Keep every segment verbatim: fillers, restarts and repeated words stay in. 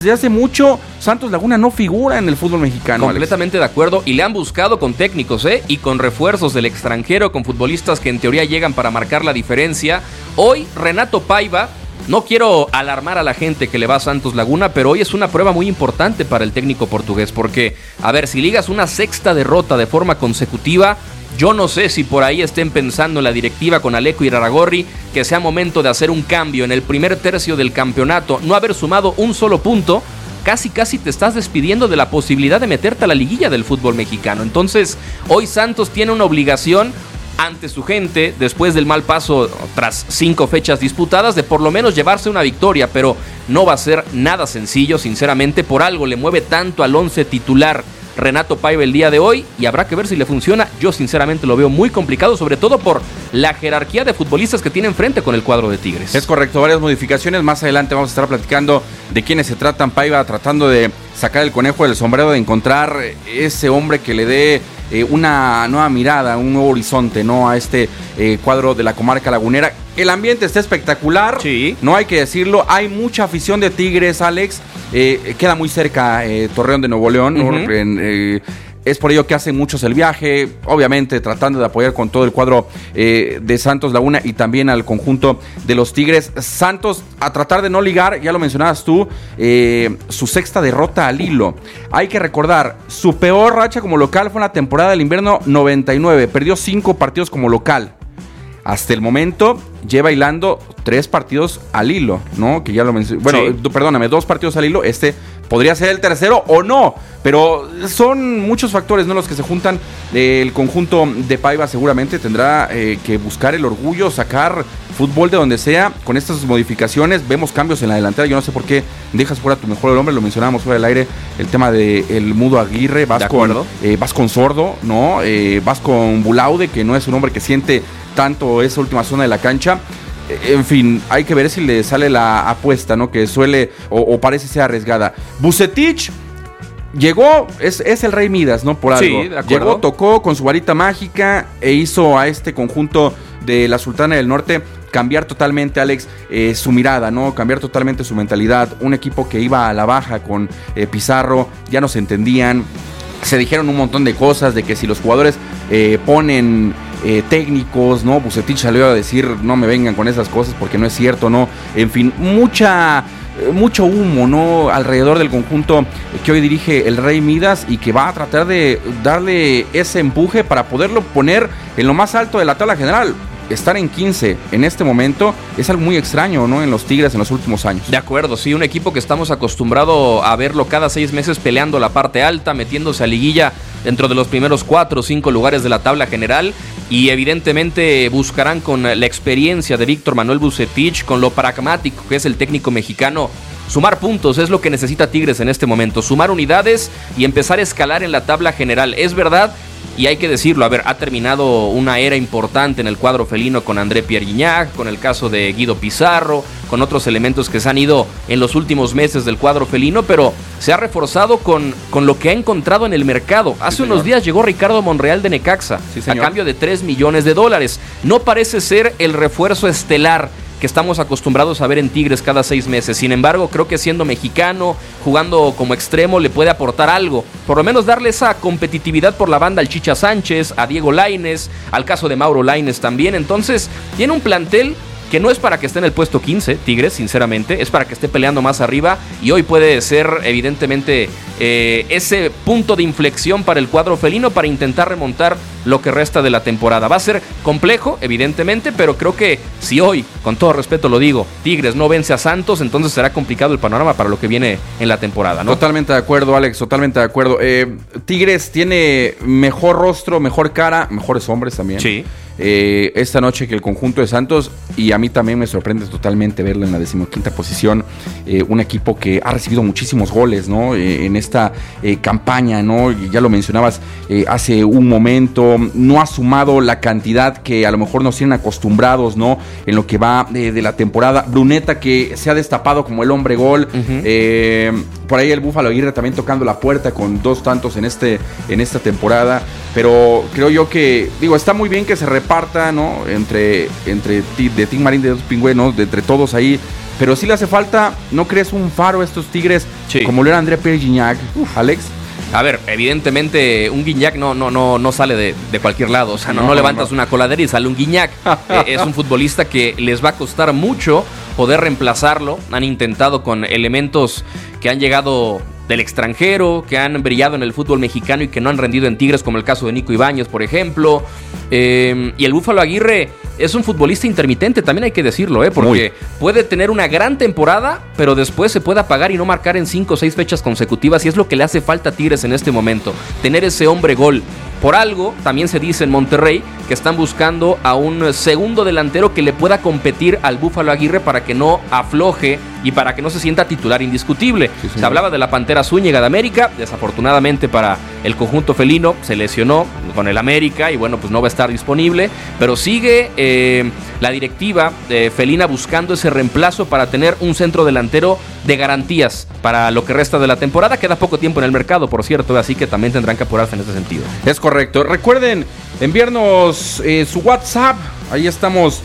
Desde hace mucho, Santos Laguna no figura en el fútbol mexicano. Completamente Alex. de acuerdo, y le han buscado con técnicos, ¿eh? Y con refuerzos del extranjero, con futbolistas que en teoría llegan para marcar la diferencia. Hoy, Renato Paiva, no quiero alarmar a la gente que le va a Santos Laguna, pero hoy es una prueba muy importante para el técnico portugués, porque, a ver, si ligas una sexta derrota de forma consecutiva, yo no sé si por ahí estén pensando en la directiva con Alejo Iraragorri que sea momento de hacer un cambio en el primer tercio del campeonato, no haber sumado un solo punto, casi casi te estás despidiendo de la posibilidad de meterte a la liguilla del fútbol mexicano. Entonces, hoy Santos tiene una obligación ante su gente, después del mal paso tras cinco fechas disputadas, de por lo menos llevarse una victoria, pero no va a ser nada sencillo, sinceramente. Por algo le mueve tanto al once titular Renato Paiva el día de hoy, y habrá que ver si le funciona. Yo sinceramente lo veo muy complicado, sobre todo por la jerarquía de futbolistas que tiene enfrente con el cuadro de Tigres. Es correcto, varias modificaciones. Más adelante vamos a estar platicando de quiénes se tratan. Paiva tratando de sacar el conejo del sombrero, de encontrar ese hombre que le dé eh, una nueva mirada, un nuevo horizonte, ¿no?, a este eh, cuadro de la comarca lagunera. El ambiente está espectacular, sí, no hay que decirlo. Hay mucha afición de Tigres, Alex. Eh, queda muy cerca eh, Torreón de Nuevo León, ¿no? Uh-huh. en, eh, Es por ello que hacen muchos el viaje, obviamente tratando de apoyar con todo el cuadro eh, de Santos Laguna y también al conjunto de los Tigres. Santos a tratar de no ligar, ya lo mencionabas tú, eh, su sexta derrota al hilo. Hay que recordar, su peor racha como local fue en la temporada del invierno noventa y nueve, perdió cinco partidos como local. Hasta el momento lleva hilando tres partidos al hilo, ¿no? Que ya lo mencioné. Bueno, sí. perdóname, dos partidos al hilo. Este podría ser el tercero o no, pero son muchos factores, ¿no?, los que se juntan. El conjunto de Paiva seguramente tendrá eh, que buscar el orgullo, sacar fútbol de donde sea. Con estas modificaciones vemos cambios en la delantera. Yo no sé por qué dejas fuera a tu mejor hombre, lo mencionábamos fuera del aire, el tema de el Mudo Aguirre. Vas con, eh, vas con Sordo, ¿no? Eh, vas con Bulaude, que no es un hombre que siente tanto esa última zona de la cancha. En fin, hay que ver si le sale la apuesta, ¿no?, que suele o, o parece ser arriesgada. Vucetich llegó, es, es el Rey Midas, ¿no?, por algo. Sí, de acuerdo. Llegó, tocó con su varita mágica e hizo a este conjunto de la Sultana del Norte cambiar totalmente, Alex, eh, su mirada, ¿no? Cambiar totalmente su mentalidad. Un equipo que iba a la baja con eh, Pizarro, ya no se entendían. Se dijeron un montón de cosas, de que si los jugadores eh, ponen eh, técnicos, ¿no? Vucetich salió a decir, no me vengan con esas cosas porque no es cierto, ¿no? En fin, mucha... mucho humo, ¿no?, alrededor del conjunto que hoy dirige el Rey Midas y que va a tratar de darle ese empuje para poderlo poner en lo más alto de la tabla general. Estar en quince en este momento es algo muy extraño, ¿no?, en los Tigres en los últimos años. De acuerdo, sí, un equipo que estamos acostumbrados a verlo cada seis meses peleando la parte alta, metiéndose a liguilla dentro de los primeros cuatro o cinco lugares de la tabla general, y evidentemente buscarán con la experiencia de Víctor Manuel Vucetich, con lo pragmático que es el técnico mexicano, sumar puntos. Es lo que necesita Tigres en este momento, sumar unidades y empezar a escalar en la tabla general. Es verdad, y hay que decirlo, a ver, ha terminado una era importante en el cuadro felino con André Pierre Gignac, con el caso de Guido Pizarro, con otros elementos que se han ido en los últimos meses del cuadro felino, pero se ha reforzado con, con lo que ha encontrado en el mercado. Hace sí, unos días llegó Ricardo Monreal de Necaxa, sí, a cambio de tres millones de dólares. No parece ser el refuerzo estelar que estamos acostumbrados a ver en Tigres cada seis meses. Sin embargo, creo que siendo mexicano, jugando como extremo, le puede aportar algo. Por lo menos darle esa competitividad por la banda al Chicha Sánchez, a Diego Lainez, al caso de Mauro Lainez también. Entonces, tiene un plantel que no es para que esté en el puesto quince, Tigres, sinceramente, es para que esté peleando más arriba, y hoy puede ser, evidentemente, eh, ese punto de inflexión para el cuadro felino para intentar remontar lo que resta de la temporada. Va a ser complejo, evidentemente, pero creo que si hoy, con todo respeto lo digo, Tigres no vence a Santos, entonces será complicado el panorama para lo que viene en la temporada, ¿no? Totalmente de acuerdo, Alex, totalmente de acuerdo. Eh, Tigres tiene mejor rostro, mejor cara, mejores hombres también. Sí. Eh, esta noche que el conjunto de Santos, y a mí también me sorprende totalmente verlo en la decimoquinta posición, eh, un equipo que ha recibido muchísimos goles, ¿no? Eh, en esta eh, campaña, ¿no? Ya lo mencionabas eh, hace un momento, no ha sumado la cantidad que a lo mejor nos tienen acostumbrados, ¿no?, en lo que va de, de la temporada. Bruneta, que se ha destapado como el hombre gol, uh-huh. eh, por ahí el Búfalo Aguirre también tocando la puerta con dos tantos en este en esta temporada, pero creo yo que, digo, está muy bien que se reparta, ¿no?, entre, entre de Tim Marín, de dos Pingüinos, de entre todos ahí, pero sí le hace falta, ¿no crees un faro a estos Tigres? Sí. Como lo era André Pierre Gignac, Uf. Alex. A ver, evidentemente un Gignac no, no, no, no sale de, de cualquier lado. O sea, no, no, no levantas no. una coladera y sale un Gignac. eh, es un futbolista que les va a costar mucho poder reemplazarlo. Han intentado con elementos que han llegado del extranjero, que han brillado en el fútbol mexicano y que no han rendido en Tigres, como el caso de Nico Ibáñez, por ejemplo. Eh, y el Búfalo Aguirre es un futbolista intermitente, también hay que decirlo, ¿eh? Porque Muy. puede tener una gran temporada, pero después se puede apagar y no marcar en cinco o seis fechas consecutivas, y es lo que le hace falta a Tigres en este momento, tener ese hombre gol. Por algo, también se dice en Monterrey que están buscando a un segundo delantero que le pueda competir al Búfalo Aguirre para que no afloje y para que no se sienta titular indiscutible. Sí, se hablaba de la Pantera Zúñiga de América, desafortunadamente para el conjunto felino se lesionó con el América y bueno, pues no va a estar disponible, pero sigue eh, la directiva eh, felina buscando ese reemplazo para tener un centro delantero de garantías para lo que resta de la temporada. Queda poco tiempo en el mercado, por cierto, así que también tendrán que apurarse en ese sentido. Es correcto. Recuerden enviarnos eh, su WhatsApp. Ahí estamos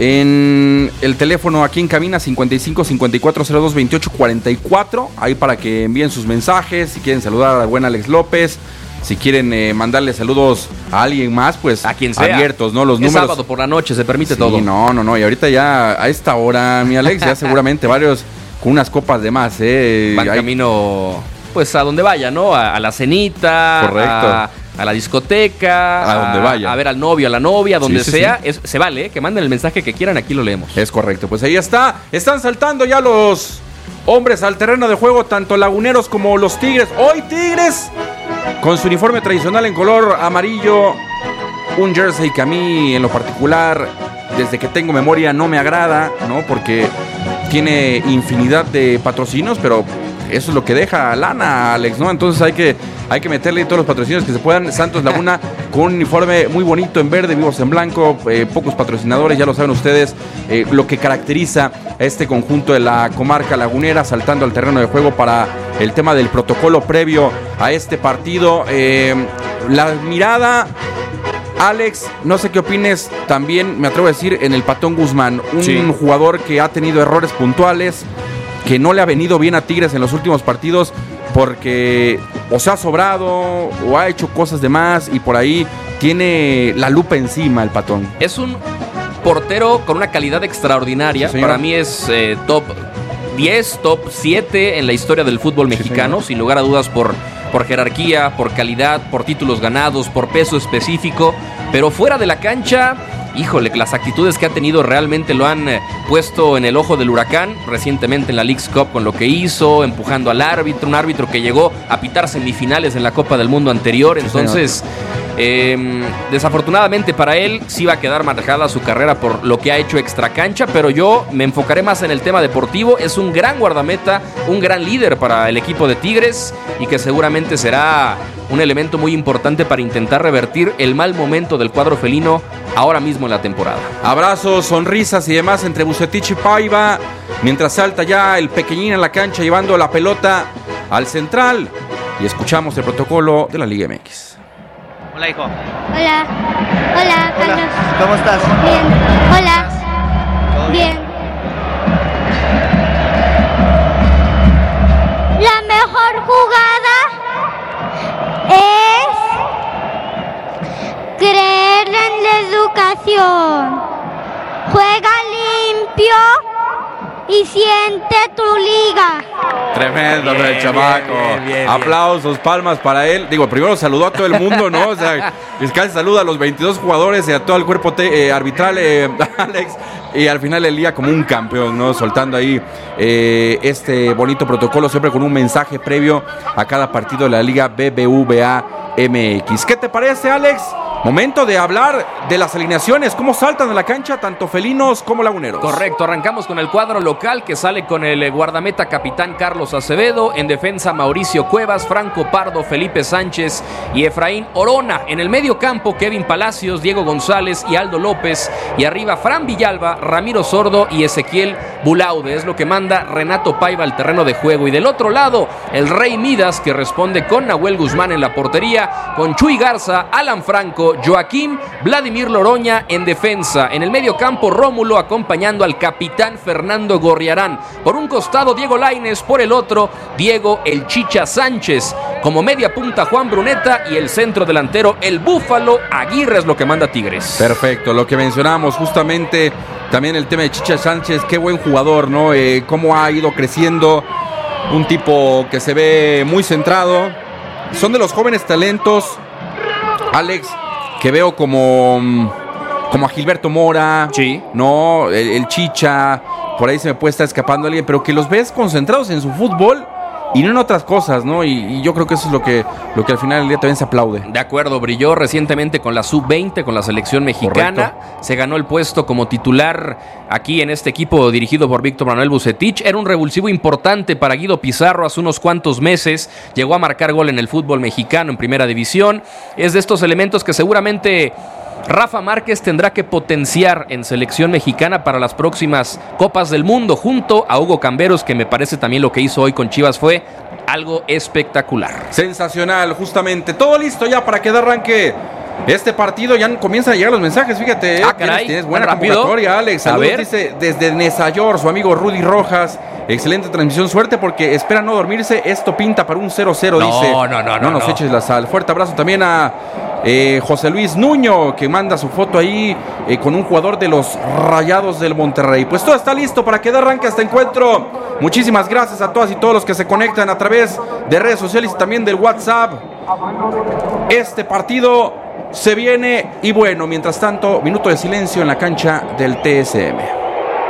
en el teléfono aquí en cabina cincuenta y cinco cincuenta y cuatro cero dos veintiocho cuarenta y cuatro. Ahí para que envíen sus mensajes. Si quieren saludar al buen Alex López, si quieren eh, mandarle saludos a alguien más, pues a quien sea. Abiertos, ¿no? Los es números. Sábado por la noche, se permite sí, todo. No, no, no. Y ahorita ya a esta hora, mi Alex, ya seguramente varios con unas copas de más, ¿eh? Van Hay... camino, pues a donde vaya, ¿no? A, a la cenita. Correcto. A, a la discoteca. A, a donde vaya. A ver al novio, a la novia, donde sí, sí, sea. Sí. Es, se vale, ¿eh? Que manden el mensaje que quieran, aquí lo leemos. Es correcto. Pues ahí está. Están saltando ya los hombres al terreno de juego, tanto laguneros como los Tigres. Hoy Tigres, con su uniforme tradicional en color amarillo. Un jersey que a mí, en lo particular, desde que tengo memoria, no me agrada, ¿no? Porque tiene infinidad de patrocinios, pero eso es lo que deja lana, Alex, ¿no? Entonces hay que, hay que meterle todos los patrocinios que se puedan. Santos Laguna con un uniforme muy bonito en verde, vivos en blanco, eh, pocos patrocinadores, ya lo saben ustedes, eh, lo que caracteriza a este conjunto de la comarca lagunera, saltando al terreno de juego para el tema del protocolo previo a este partido. Eh, la mirada... Alex, no sé qué opines, también me atrevo a decir en el Patón Guzmán, un sí. jugador que ha tenido errores puntuales, que no le ha venido bien a Tigres en los últimos partidos porque o se ha sobrado o ha hecho cosas de más y por ahí tiene la lupa encima el Patón. Es un portero con una calidad extraordinaria, sí, para mí es eh, top diez, top siete en la historia del fútbol mexicano, sí, sin lugar a dudas por... por jerarquía, por calidad, por títulos ganados, por peso específico, pero fuera de la cancha, híjole, las actitudes que ha tenido realmente lo han eh, puesto en el ojo del huracán, recientemente en la Leagues Cup con lo que hizo, empujando al árbitro, un árbitro que llegó a pitar semifinales en la Copa del Mundo anterior, entonces... Eh, desafortunadamente para él sí va a quedar marcada su carrera por lo que ha hecho extracancha, pero yo me enfocaré más en el tema deportivo. Es un gran guardameta, un gran líder para el equipo de Tigres y que seguramente será un elemento muy importante para intentar revertir el mal momento del cuadro felino ahora mismo en la temporada. Abrazos, sonrisas y demás entre Vucetich y Paiva, mientras salta ya el pequeñín en la cancha llevando la pelota al central y escuchamos el protocolo de la Liga M X. Hola, hijo. Hola. Hola, Carlos. Hola. ¿Cómo estás? Bien. Hola. Bien. La mejor jugada es creer en la educación. Juega limpio y siente tu liga. Tremendo, bien, el chamaco. Bien, bien, bien, aplausos, palmas para él. Digo, primero saludó a todo el mundo, ¿no? O sea, casi saluda a los veintidós jugadores y a todo el cuerpo te, eh, arbitral, eh, Alex. Y al final el día como un campeón, ¿no? Soltando ahí eh, este bonito protocolo, siempre con un mensaje previo a cada partido de la Liga B B V A M X. ¿Qué te parece, Alex? Momento de hablar de las alineaciones, cómo saltan a la cancha tanto felinos como laguneros. Correcto, arrancamos con el cuadro local que sale con el guardameta capitán Carlos Acevedo, en defensa Mauricio Cuevas, Franco Pardo, Felipe Sánchez y Efraín Orona. En el medio campo Kevin Palacios, Diego González y Aldo López, y arriba Fran Villalba, Ramiro Sordo y Ezequiel Bulaude. Es lo que manda Renato Paiva al terreno de juego. Y del otro lado, el Rey Midas, que responde con Nahuel Guzmán en la portería, con Chuy Garza, Alan Franco arco Joaquín, Vladimir Loroña en defensa. En el medio campo Rómulo acompañando al capitán Fernando Gorriarán. Por un costado Diego Lainez, por el otro Diego El Chicha Sánchez. Como media punta Juan Bruneta y el centro delantero el Búfalo Aguirre es lo que manda Tigres. Perfecto, lo que mencionábamos justamente también el tema de Chicha Sánchez, qué buen jugador, ¿no? Eh, cómo ha ido creciendo, un tipo que se ve muy centrado. Son de los jóvenes talentos, Alex, que veo como, como a Gilberto Mora, sí, ¿no? El, el Chicha, por ahí se me puede estar escapando alguien, pero que los ves concentrados en su fútbol y no en otras cosas, ¿no? Y, y yo creo que eso es lo que, lo que al final del día también se aplaude. De acuerdo, brilló recientemente con la sub veinte, con la selección mexicana. Correcto. Se ganó el puesto como titular aquí en este equipo dirigido por Víctor Manuel Vucetich. Era un revulsivo importante para Guido Pizarro hace unos cuantos meses. Llegó a marcar gol en el fútbol mexicano en primera división. Es de estos elementos que seguramente Rafa Márquez tendrá que potenciar en selección mexicana para las próximas Copas del Mundo, junto a Hugo Camberos, que me parece también lo que hizo hoy con Chivas fue algo espectacular. Sensacional, justamente. Todo listo ya para que dé arranque este partido. Ya comienzan a llegar los mensajes, fíjate. Ah, caray, tienes, tienes buena rápido. convocatoria, Alex. A Saludos, ver. dice desde Nesayor, su amigo Rudy Rojas. Excelente transmisión, suerte porque espera no dormirse. Esto pinta para un cero cero, no, dice. No, no, no. No nos no. eches la sal. Fuerte abrazo también a eh, José Luis Nuño, que manda su foto ahí eh, con un jugador de los Rayados del Monterrey. Pues todo está listo para que dé arranque este encuentro. Muchísimas gracias a todas y todos los que se conectan a través de redes sociales y también del WhatsApp. Este partido se viene y bueno, mientras tanto, minuto de silencio en la cancha del T S M.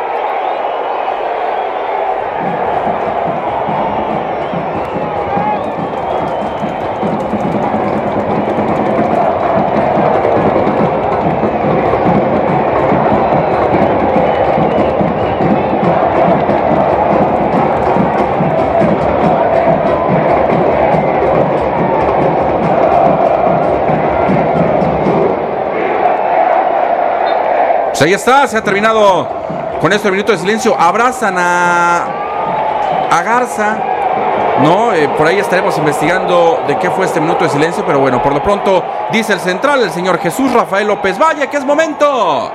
Ahí está, se ha terminado con este minuto de silencio. Abrazan a, a Garza, ¿no? Eh, por ahí estaremos investigando de qué fue este minuto de silencio, pero bueno, por lo pronto dice el central, el señor Jesús Rafael López Valle, que es momento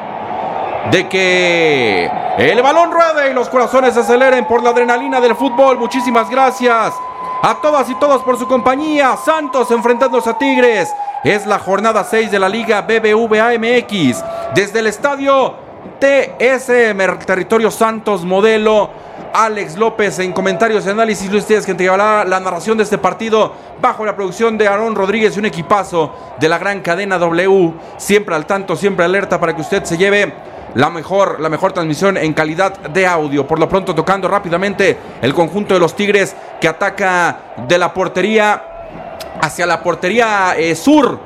de que el balón ruede y los corazones se aceleren por la adrenalina del fútbol. Muchísimas gracias a todas y todos por su compañía. Santos enfrentándose a Tigres. Es la jornada seis de la Liga B B V A M X. Desde el estadio T S M, territorio Santos Modelo. Alex López en comentarios y análisis. Luis Díaz, quien te llevará la narración de este partido bajo la producción de Aarón Rodríguez y un equipazo de la gran cadena W. Siempre al tanto, siempre alerta para que usted se lleve la mejor, la mejor transmisión en calidad de audio. Por lo pronto tocando rápidamente el conjunto de los Tigres que ataca de la portería hacia la portería eh, sur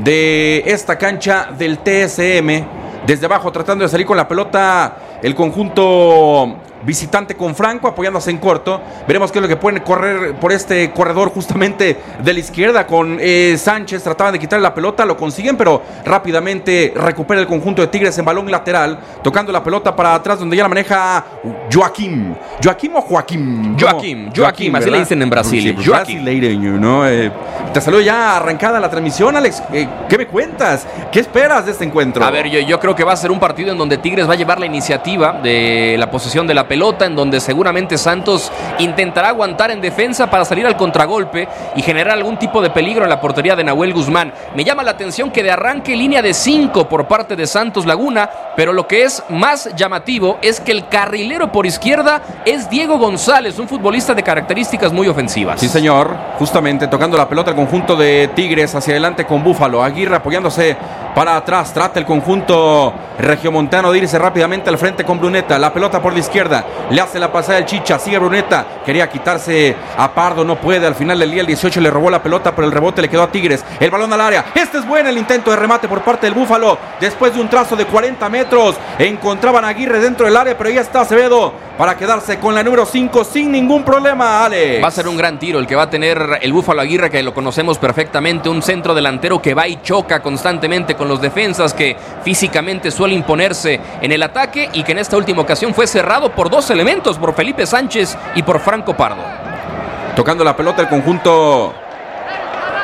de esta cancha del T S M. Desde abajo tratando de salir con la pelota el conjunto visitante con Franco, apoyándose en corto. Veremos qué es lo que pueden correr por este corredor justamente de la izquierda con eh, Sánchez. Trataban de quitarle la pelota, lo consiguen, pero rápidamente recupera el conjunto de Tigres en balón lateral, tocando la pelota para atrás donde ya la maneja Joaquín. ¿Joaquín o Joaquín? Joaquín, no, Joaquín, así le dicen en Brasil. Sí, Joaquín. Brasileño, ¿no? Eh, te saludo ya arrancada la transmisión, Alex. Eh, ¿Qué me cuentas? ¿Qué esperas de este encuentro? A ver, yo, yo creo que va a ser un partido en donde Tigres va a llevar la iniciativa de la posesión de la pelota, en donde seguramente Santos intentará aguantar en defensa para salir al contragolpe y generar algún tipo de peligro en la portería de Nahuel Guzmán. Me llama la atención que de arranque línea de cinco por parte de Santos Laguna, pero lo que es más llamativo es que el carrilero por izquierda es Diego González, un futbolista de características muy ofensivas. Sí, señor, justamente tocando la pelota el conjunto de Tigres hacia adelante con Búfalo. Aguirre apoyándose para atrás, trata el conjunto regiomontano de irse rápidamente al frente con Bruneta. La pelota por la izquierda, le hace la pasada el Chicha, sigue Bruneta, quería quitarse a Pardo, no puede, al final del día el dieciocho le robó la pelota, pero el rebote le quedó a Tigres, el balón al área, este es bueno el intento de remate por parte del Búfalo, después de un trazo de cuarenta metros, encontraban a Aguirre dentro del área, pero ya está Acevedo para quedarse con la número cinco sin ningún problema, Alex. Va a ser un gran tiro el que va a tener el Búfalo Aguirre, que lo conocemos perfectamente, un centro delantero que va y choca constantemente con los defensas, que físicamente suele imponerse en el ataque y que en esta última ocasión fue cerrado por dos elementos, por Felipe Sánchez y por Franco Pardo. Tocando la pelota el conjunto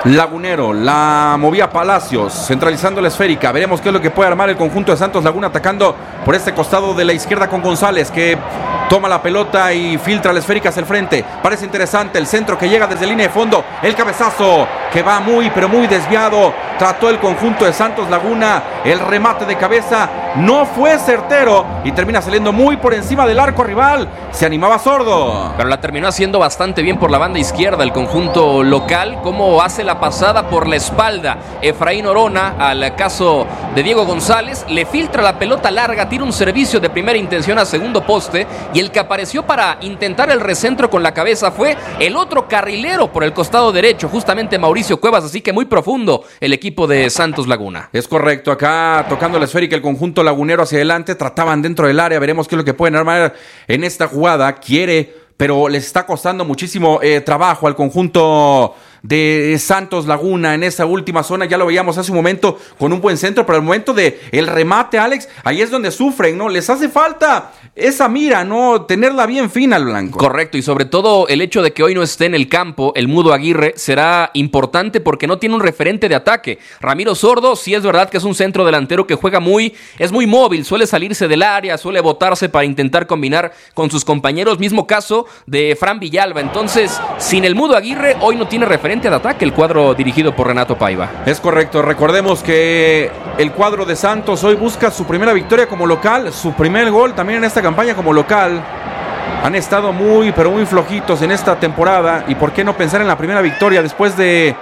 Lagunero, la movía Palacios, centralizando la esférica. Veremos qué es lo que puede armar el conjunto de Santos Laguna, atacando por este costado de la izquierda con González, que toma la pelota y filtra la esférica hacia el frente. Parece interesante el centro que llega desde línea de fondo. El cabezazo que va muy, pero muy desviado. Trató el conjunto de Santos Laguna. El remate de cabeza no fue certero y termina saliendo muy por encima del arco rival. Se animaba Sordo, pero la terminó haciendo bastante bien por la banda izquierda el conjunto local. Como hace la pasada por la espalda Efraín Orona al caso de Diego González, le filtra la pelota larga, tira un servicio de primera intención a segundo poste, y el que apareció para intentar el recentro con la cabeza fue el otro carrilero por el costado derecho, justamente Mauricio Cuevas. Así que muy profundo el equipo de Santos Laguna. Es correcto, acá tocando la esférica el conjunto lagunero hacia adelante, trataban dentro del área. Veremos qué es lo que pueden armar en esta jugada. Quiere, pero les está costando muchísimo eh, trabajo al conjunto de Santos Laguna en esa última zona. Ya lo veíamos hace un momento con un buen centro, pero al momento de el remate, Alex, ahí es donde sufren, ¿no? Les hace falta esa mira, ¿no? Tenerla bien fina al blanco. Correcto, y sobre todo el hecho de que hoy no esté en el campo el Mudo Aguirre será importante porque no tiene un referente de ataque. Ramiro Sordo, sí es verdad que es un centro delantero que juega muy, es muy móvil, suele salirse del área, suele botarse para intentar combinar con sus compañeros. Mismo caso de Fran Villalba. Entonces, sin el Mudo Aguirre, hoy no tiene referente de ataque el cuadro dirigido por Renato Paiva. Es correcto, recordemos que el cuadro de Santos hoy busca su primera victoria como local, su primer gol también en esta campaña como local. Han estado muy, pero muy flojitos en esta temporada, y por qué no pensar en la primera victoria después de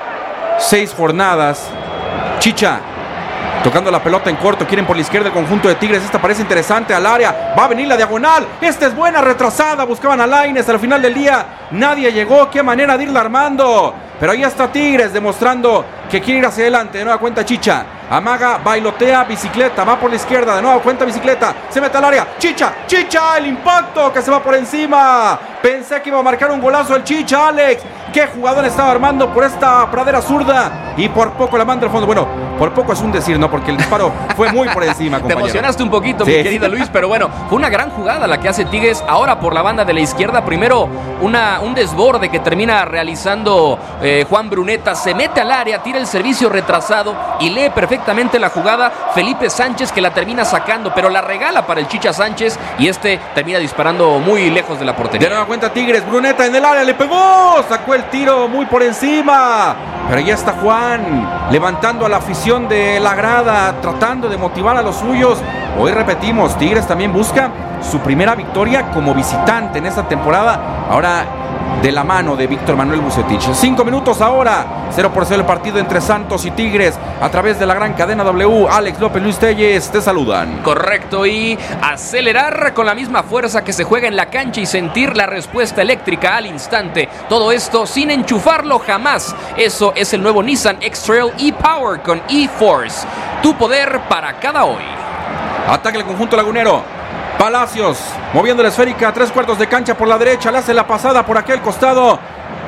seis jornadas. Chicha, tocando la pelota en corto, quieren por la izquierda el conjunto de Tigres. Esta parece interesante al área, va a venir la diagonal, esta es buena, retrasada, buscaban a Lainez, al final del día nadie llegó. Qué manera de irla armando, pero ahí está Tigres demostrando que quiere ir hacia adelante. De nueva cuenta Chicha, amaga, bailotea, bicicleta, va por la izquierda, de nueva cuenta bicicleta, se mete al área, Chicha, Chicha, el impacto que se va por encima. Pensé que iba a marcar un golazo el Chicha, Alex. Qué jugador estaba armando por esta pradera zurda, y por poco la manda al fondo. Bueno, por poco es un decir, ¿no? Porque el disparo fue muy por encima, compañero. Te emocionaste un poquito, sí, mi querido Luis, pero bueno, fue una gran jugada la que hace Tigres ahora por la banda de la izquierda. Primero una, un desborde que termina realizando eh, Juan Bruneta, se mete al área, tira el servicio retrasado y lee perfectamente la jugada Felipe Sánchez, que la termina sacando, pero la regala para el Chicha Sánchez, y este termina disparando muy lejos de la portería. De nueva cuenta Tigres, Bruneta en el área, le pegó, sacó el tiro muy por encima, pero ya está Juan levantando a la afición de la grada, tratando de motivar a los suyos. Hoy repetimos, Tigres también busca su primera victoria como visitante en esta temporada, ahora de la mano de Víctor Manuel Vucetich. Cinco minutos ahora, cero por cero el partido entre Santos y Tigres a través de la gran cadena W. Alex López, Luis Telles, te saludan. Correcto, y acelerar con la misma fuerza que se juega en la cancha y sentir la respuesta eléctrica al instante. Todo esto sin enchufarlo jamás. Eso es el nuevo Nissan X-Trail e-Power con e-Force. Tu poder para cada hoy. Ataque el conjunto lagunero. Palacios moviendo la esférica, tres cuartos de cancha por la derecha, le hace la pasada por aquel costado.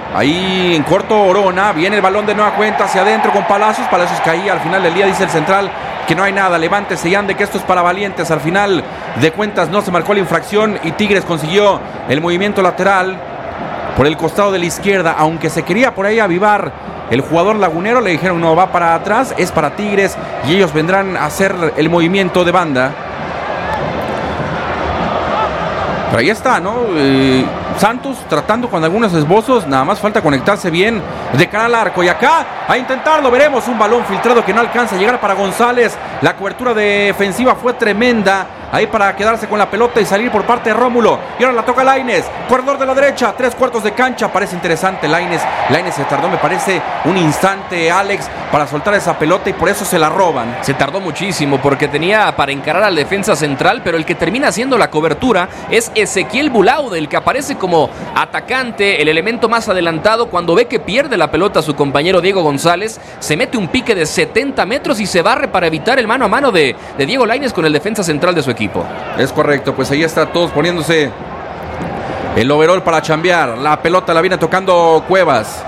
Ahí en corto Orona, viene el balón de nueva cuenta hacia adentro con Palacios. Palacios caía al final del día, dice el central que no hay nada, levántese y ande, que esto es para valientes. Al final de cuentas no se marcó la infracción y Tigres consiguió el movimiento lateral por el costado de la izquierda, aunque se quería por ahí avivar el jugador lagunero. Le dijeron no, va para atrás, es para Tigres y ellos vendrán a hacer el movimiento de banda. Pero ahí está, ¿no? Eh, Santos tratando con algunos esbozos, nada más falta conectarse bien de cara al arco. Y acá, a intentarlo, veremos un balón filtrado que no alcanza a llegar para González. La cobertura defensiva fue tremenda, ahí para quedarse con la pelota y salir por parte de Rómulo. Y ahora la toca Lainez, corredor de la derecha, tres cuartos de cancha, parece interesante Lainez. Lainez se tardó, me parece, un instante, Alex, para soltar esa pelota y por eso se la roban. Se tardó muchísimo porque tenía para encarar al defensa central, pero el que termina haciendo la cobertura es Ezequiel Bulaude, el que aparece como atacante, el elemento más adelantado. Cuando ve que pierde la pelota a su compañero Diego González, se mete un pique de setenta metros y se barre para evitar el mano a mano de, de Diego Lainez con el defensa central de su equipo. Es correcto, pues ahí está todos poniéndose el overall para chambear. La pelota la viene tocando Cuevas.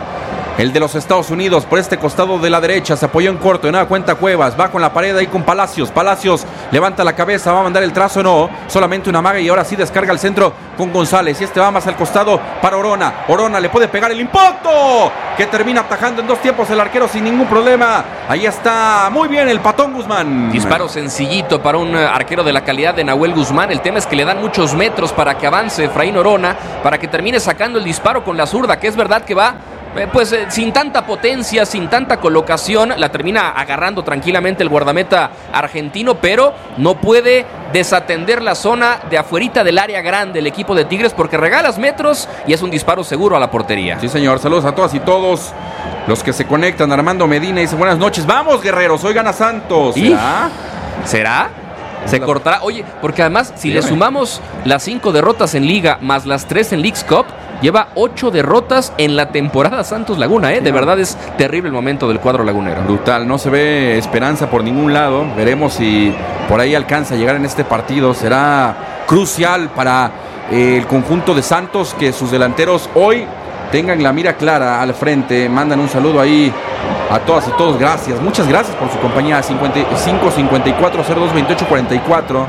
el de los Estados Unidos, por este costado de la derecha, se apoyó en corto, de nueva cuenta Cuevas, va con la pared ahí con Palacios, Palacios levanta la cabeza, va a mandar el trazo, no, solamente una maga y ahora sí descarga el centro con González, y este va más al costado para Orona, Orona le puede pegar el impacto, que termina atajando en dos tiempos el arquero sin ningún problema, ahí está, muy bien el Patón Guzmán. Disparo sencillito para un arquero de la calidad de Nahuel Guzmán, el tema es que le dan muchos metros para que avance Efraín Orona, para que termine sacando el disparo con la zurda, que es verdad que va Eh, pues eh, sin tanta potencia, sin tanta colocación, la termina agarrando tranquilamente el guardameta argentino, pero no puede desatender la zona de afuerita del área grande el equipo de Tigres porque regalas metros y es un disparo seguro a la portería. Sí, señor, saludos a todas y todos los que se conectan. Armando Medina dice buenas noches, vamos guerreros, hoy gana Santos. ¿Será? ¿Será? Se cortará, oye, porque además si le sumamos las cinco derrotas en Liga más las tres en Leagues Cup, lleva ocho derrotas en la temporada Santos Laguna, ¿eh? De verdad es terrible el momento del cuadro lagunero. Brutal, no se ve esperanza por ningún lado. Veremos si por ahí alcanza a llegar en este partido. Será crucial para eh, el conjunto de Santos que sus delanteros hoy tengan la mira clara al frente. Mandan un saludo ahí a todas y todos. Gracias, muchas gracias por su compañía. cincuenta y cinco, cincuenta y cuatro, cero dos, veintiocho, cuarenta y cuatro.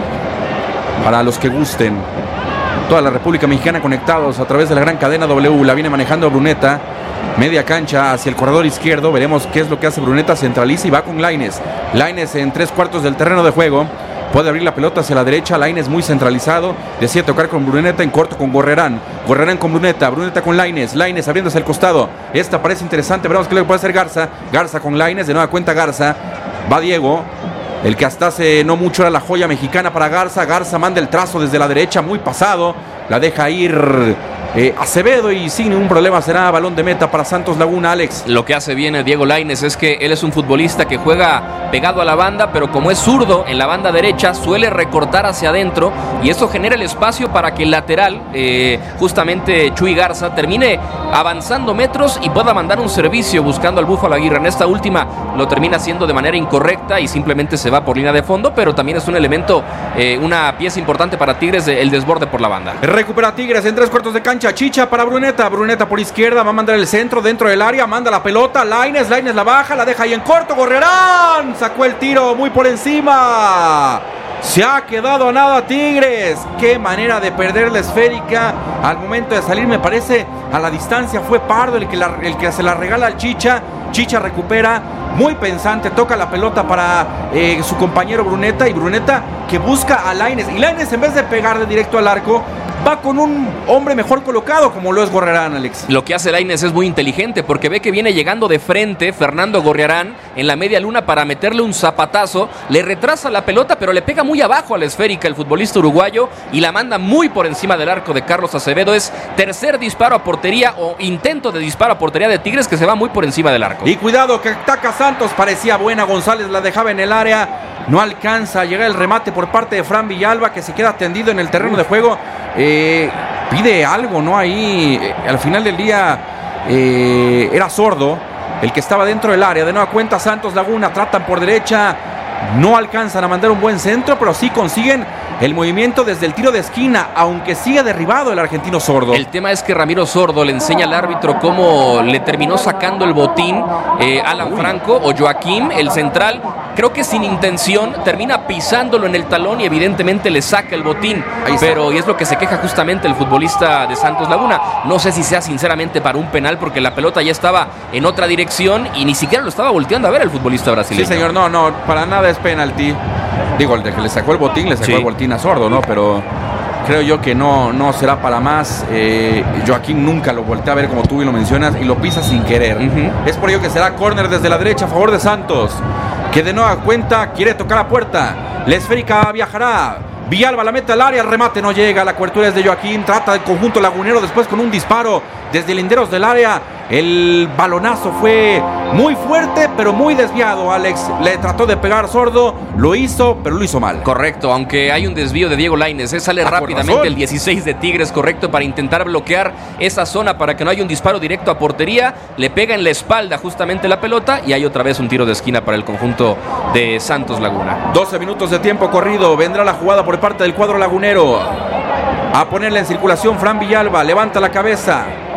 Para los que gusten. Toda la República Mexicana conectados a través de la gran cadena W. La viene manejando Bruneta. Media cancha hacia el corredor izquierdo. Veremos qué es lo que hace Bruneta. Centraliza y va con Lainez. Lainez en tres cuartos del terreno de juego. Puede abrir la pelota hacia la derecha. Lainez muy centralizado. Decide tocar con Bruneta en corto con Gorrerán. Gorrerán con Bruneta. Bruneta con Lainez. Lainez abriéndose el costado. Esta parece interesante. Veremos qué le puede hacer Garza. Garza con Lainez. De nueva cuenta Garza. Va Diego. El que hasta hace no mucho era la joya mexicana para Garza. Garza manda el trazo desde la derecha, muy pasado. La deja ir eh, Acevedo y sin ningún problema será balón de meta para Santos Laguna, Alex. Lo que hace bien Diego Lainez es que él es un futbolista que juega pegado a la banda, pero como es zurdo en la banda derecha, suele recortar hacia adentro y eso genera el espacio para que el lateral, eh, justamente Chuy Garza, termine avanzando metros y pueda mandar un servicio buscando al Búfalo Aguirre. En esta última lo termina haciendo de manera incorrecta y simplemente se va por línea de fondo, pero también es un elemento, eh, una pieza importante para Tigres, el desborde por la banda. Recupera Tigres en tres cuartos de cancha. Chicha para Bruneta. Bruneta por izquierda. Va a mandar el centro dentro del área. Manda la pelota. Lainez. Lainez la baja. La deja ahí en corto. Gorrerán. Sacó el tiro muy por encima. Se ha quedado a nada Tigres. Qué manera de perder la esférica. Al momento de salir, me parece, a la distancia fue Pardo el que, la, el que se la regala al Chicha. Chicha recupera. Muy pensante. Toca la pelota para eh, su compañero Bruneta. Y Bruneta que busca a Lainez. Y Lainez, en vez de pegar de directo al arco, va con un hombre mejor colocado como lo es Gorrerán, Alex. Lo que hace Lainez es muy inteligente porque ve que viene llegando de frente Fernando Gorrerán en la media luna para meterle un zapatazo, le retrasa la pelota pero le pega muy abajo a la esférica el futbolista uruguayo y la manda muy por encima del arco de Carlos Acevedo. Es tercer disparo a portería o intento de disparo a portería de Tigres que se va muy por encima del arco. Y cuidado que ataca Santos, parecía buena, González la dejaba en el área, no alcanza a llegar el remate por parte de Fran Villalba que se queda tendido en el terreno de juego. Eh, pide algo, ¿no? Ahí, eh, al final del día, eh, era Sordo el que estaba dentro del área. De nueva cuenta, Santos Laguna tratan por derecha, no alcanzan a mandar un buen centro, pero sí consiguen el movimiento desde el tiro de esquina, aunque siga derribado el argentino Sordo. El tema es que Ramiro Sordo le enseña al árbitro cómo le terminó sacando el botín eh, Alan Uy. Franco o Joaquín, el central. Creo que sin intención termina pisándolo en el talón y evidentemente le saca el botín. Pero y es lo que se queja justamente el futbolista de Santos Laguna. No sé si sea sinceramente para un penal porque la pelota ya estaba en otra dirección y ni siquiera lo estaba volteando a ver el futbolista brasileño. Sí, señor, no, no, para nada es penalti. Digo, el de que le sacó el botín, le sacó sí. el botín a Sordo, ¿no? Pero creo yo que no, no será para más. Eh, Joaquín nunca lo voltea a ver como tú y lo mencionas y lo pisa sin querer. Uh-huh. Es por ello que será córner desde la derecha a favor de Santos, que de nueva cuenta quiere tocar la puerta. La esférica viajará. Villalba la mete al área, el remate no llega, la cobertura es de Joaquín, trata el conjunto lagunero después con un disparo desde linderos del área. El balonazo fue muy fuerte, pero muy desviado, Alex. Le trató de pegar Sordo, lo hizo, pero lo hizo mal. Correcto, aunque hay un desvío de Diego Lainez, ¿eh? Sale ah, rápidamente el dieciséis de Tigres, correcto, para intentar bloquear esa zona para que no haya un disparo directo a portería. Le pega en la espalda justamente la pelota y hay otra vez un tiro de esquina para el conjunto de Santos Laguna. doce minutos de tiempo corrido, vendrá la jugada por parte del cuadro lagunero. A ponerle en circulación Fran Villalba, levanta la cabeza.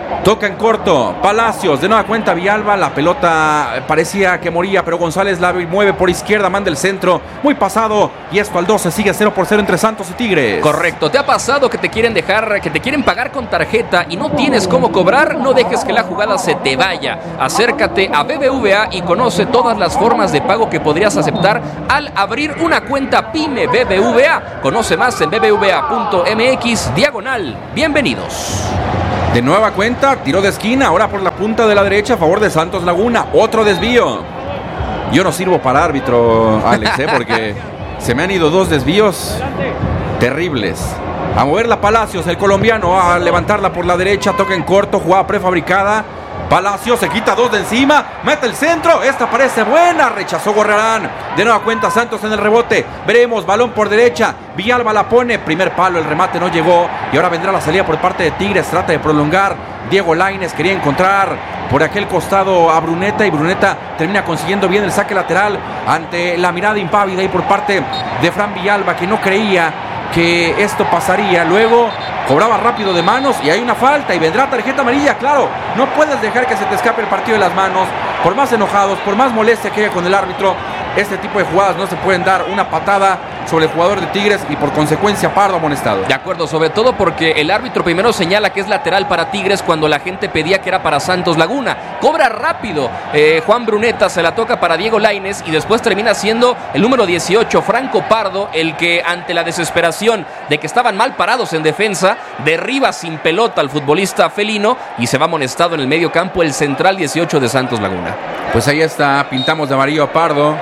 Toca en corto, Palacios, de nueva cuenta Villalba, la pelota parecía que moría, pero González la mueve por izquierda, manda el centro, muy pasado, y esto al doce sigue cero por cero entre Santos y Tigres. Correcto, ¿te ha pasado que te quieren dejar, que te quieren pagar con tarjeta y no tienes cómo cobrar? No dejes que la jugada se te vaya. Acércate a B B V A y conoce todas las formas de pago que podrías aceptar al abrir una cuenta PYME B B V A. Conoce más en b b v a punto m x diagonal. Bienvenidos. De nueva cuenta, tiro de esquina, ahora por la punta de la derecha a favor de Santos Laguna. Otro desvío. Yo no sirvo para árbitro, Alex, ¿eh? Porque se me han ido dos desvíos terribles. A moverla Palacios, el colombiano, a levantarla por la derecha, toca en corto, jugada prefabricada. Palacios se quita dos de encima, mete el centro, esta parece buena, rechazó Gorrarán. De nueva cuenta Santos en el rebote, veremos, balón por derecha, Villalba la pone, primer palo, el remate no llegó y ahora vendrá la salida por parte de Tigres, trata de prolongar. Diego Lainez quería encontrar por aquel costado a Bruneta y Bruneta termina consiguiendo bien el saque lateral ante la mirada impávida y por parte de Fran Villalba, que no creía que esto pasaría. Luego cobraba rápido de manos y hay una falta y vendrá tarjeta amarilla. Claro, no puedes dejar que se te escape el partido de las manos. Por más enojados, por más molestia que haya con el árbitro, este tipo de jugadas no se pueden dar. Una patada sobre el jugador de Tigres y por consecuencia Pardo amonestado. De acuerdo, sobre todo porque el árbitro primero señala que es lateral para Tigres cuando la gente pedía que era para Santos Laguna. Cobra rápido eh, Juan Bruneta, se la toca para Diego Lainez y después termina siendo el número dieciocho, Franco Pardo, el que ante la desesperación de que estaban mal parados en defensa, derriba sin pelota al futbolista felino y se va amonestado en el medio campo el central dieciocho de Santos Laguna. Pues ahí está, pintamos de amarillo a Pardo.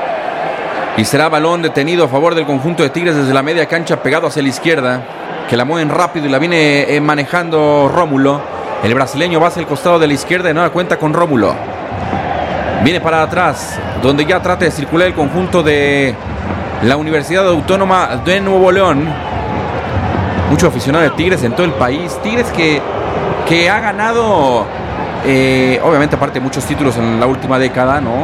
Y será balón detenido a favor del conjunto de Tigres desde la media cancha, pegado hacia la izquierda, que la mueven rápido y la viene eh, manejando Rómulo. El brasileño va hacia el costado de la izquierda y no da cuenta con Rómulo. Viene para atrás, donde ya trata de circular el conjunto de la Universidad Autónoma de Nuevo León. Mucho aficionado de Tigres en todo el país. Tigres que, que ha ganado, eh, obviamente aparte muchos títulos en la última década, ¿no?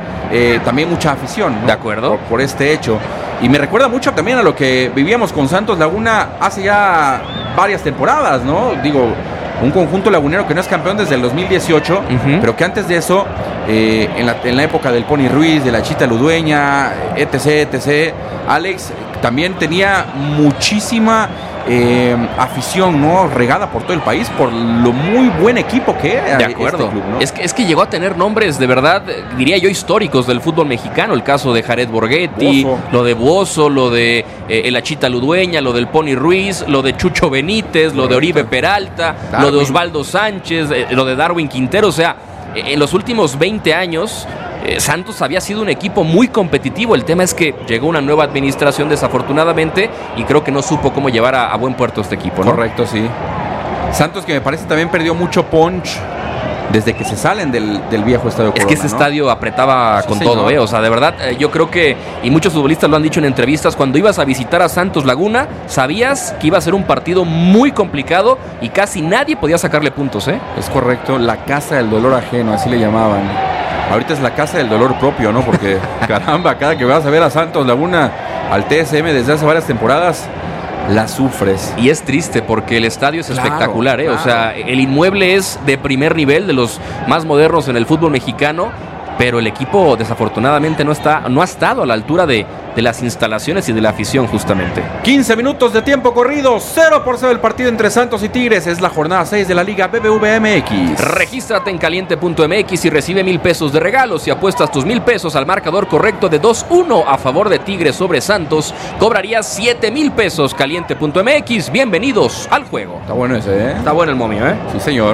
Eh, también mucha afición, ¿no? De acuerdo. Por, por este hecho. Y me recuerda mucho también a lo que vivíamos con Santos Laguna hace ya varias temporadas, ¿no? Digo, un conjunto lagunero que no es campeón desde el dos mil dieciocho, uh-huh. pero que antes de eso, eh, en, la, en la época del Pony Ruiz, de la Chita Ludueña, etc, etc, Alex también tenía muchísima eh, afición, ¿no? Regada por todo el país por lo muy buen equipo que era. De acuerdo. Este club, ¿no? es, que, es que llegó a tener nombres de verdad, diría yo, históricos del fútbol mexicano. El caso de Jared Borghetti, Bozo. Lo de Buoso, lo de eh, la Chita Ludueña, lo del Pony Ruiz, lo de Chucho Benítez, lo de Oribe Peralta, Darwin. Lo de Osvaldo Sánchez, eh, lo de Darwin Quintero. O sea, eh, en los últimos veinte años eh, Santos había sido un equipo muy competitivo. El tema es que llegó una nueva administración desafortunadamente y creo que no supo cómo llevar a, a buen puerto este equipo, ¿no? Correcto, sí. Santos, que me parece también perdió mucho punch desde que se salen del, del viejo estadio Corona, es que ese ¿no? estadio apretaba sí, con señor. todo, ¿eh? O sea, de verdad, eh, yo creo que, y muchos futbolistas lo han dicho en entrevistas, cuando ibas a visitar a Santos Laguna, sabías que iba a ser un partido muy complicado y casi nadie podía sacarle puntos, ¿eh? Es correcto, la casa del dolor ajeno, así le llamaban. Ahorita es la casa del dolor propio, ¿no? Porque, caramba, cada que vas a ver a Santos Laguna, al T S M desde hace varias temporadas, la sufres. Y es triste porque el estadio es claro, espectacular, ¿eh? Claro. O sea, el inmueble es de primer nivel, de los más modernos en el fútbol mexicano, pero el equipo desafortunadamente no está, no ha estado a la altura de, de las instalaciones y de la afición justamente. quince minutos de tiempo corrido, cero por cero el partido entre Santos y Tigres. Es la jornada seis de la Liga B B V A M X. Regístrate en caliente punto m x y recibe mil pesos de regalos. Si apuestas tus mil pesos al marcador correcto de dos uno a favor de Tigres sobre Santos, cobrarías siete mil pesos. caliente punto m x, bienvenidos al juego. Está bueno ese, ¿eh? Está bueno el momio, ¿eh? Sí, señor.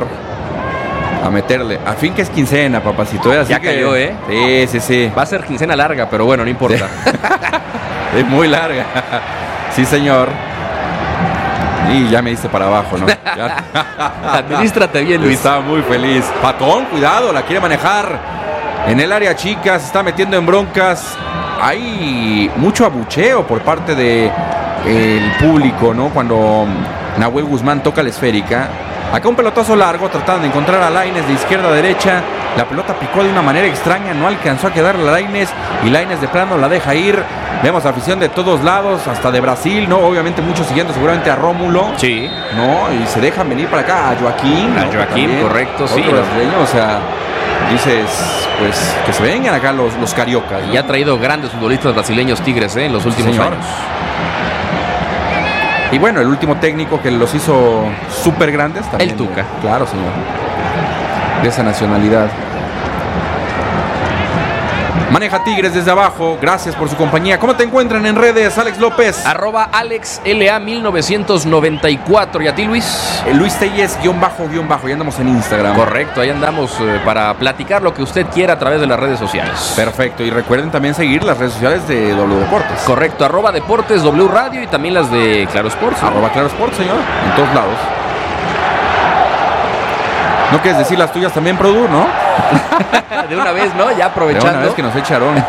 A meterle. A fin que es quincena, papacito. ¿eh? Así ya que cayó, ¿eh? Sí, sí, sí. Va a ser quincena larga, pero bueno, no importa. Es muy larga. Sí, señor. Y ya me diste para abajo, ¿no? Ya. Administrate bien, Luis. Estaba muy feliz. Patón, cuidado, la quiere manejar en el área chica, se está metiendo en broncas. Hay mucho abucheo por parte de el público, ¿no? Cuando Nahuel Guzmán toca la esférica. Acá un pelotazo largo, tratando de encontrar a Lainez de izquierda a derecha. La pelota picó de una manera extraña, no alcanzó a quedarle a Lainez y Lainez de plano la deja ir. Vemos afición de todos lados, hasta de Brasil, ¿no? Obviamente muchos siguiendo seguramente a Rómulo. Sí. ¿No? Y se dejan venir para acá a Joaquín. A ¿no? Joaquín, también, correcto, otro sí. brasileño, o sea, dices, pues, que se vengan acá los, los cariocas, ¿no? Y ha traído grandes futbolistas brasileños Tigres, ¿eh? En los últimos Señor. años. Y bueno, el último técnico que los hizo súper grandes también. El Tuca. Eh, claro, señor. De esa nacionalidad. Maneja Tigres desde abajo. Gracias por su compañía. ¿Cómo te encuentran en redes, Alex López? Arroba Alex L A mil novecientos noventa y cuatro. ¿Y a ti, Luis? Eh, Luis Telles, guión bajo, guión bajo. Ya andamos en Instagram. Correcto, ahí andamos eh, para platicar lo que usted quiera a través de las redes sociales. Perfecto. Y recuerden también seguir las redes sociales de W Deportes. Correcto, arroba Deportes W Radio y también las de Claro Sports. ¿No? Arroba Claro Sports, señor. En todos lados. ¿No quieres decir las tuyas también, Produ, no? De una vez, ¿no? Ya aprovechando. De una vez que nos echaron.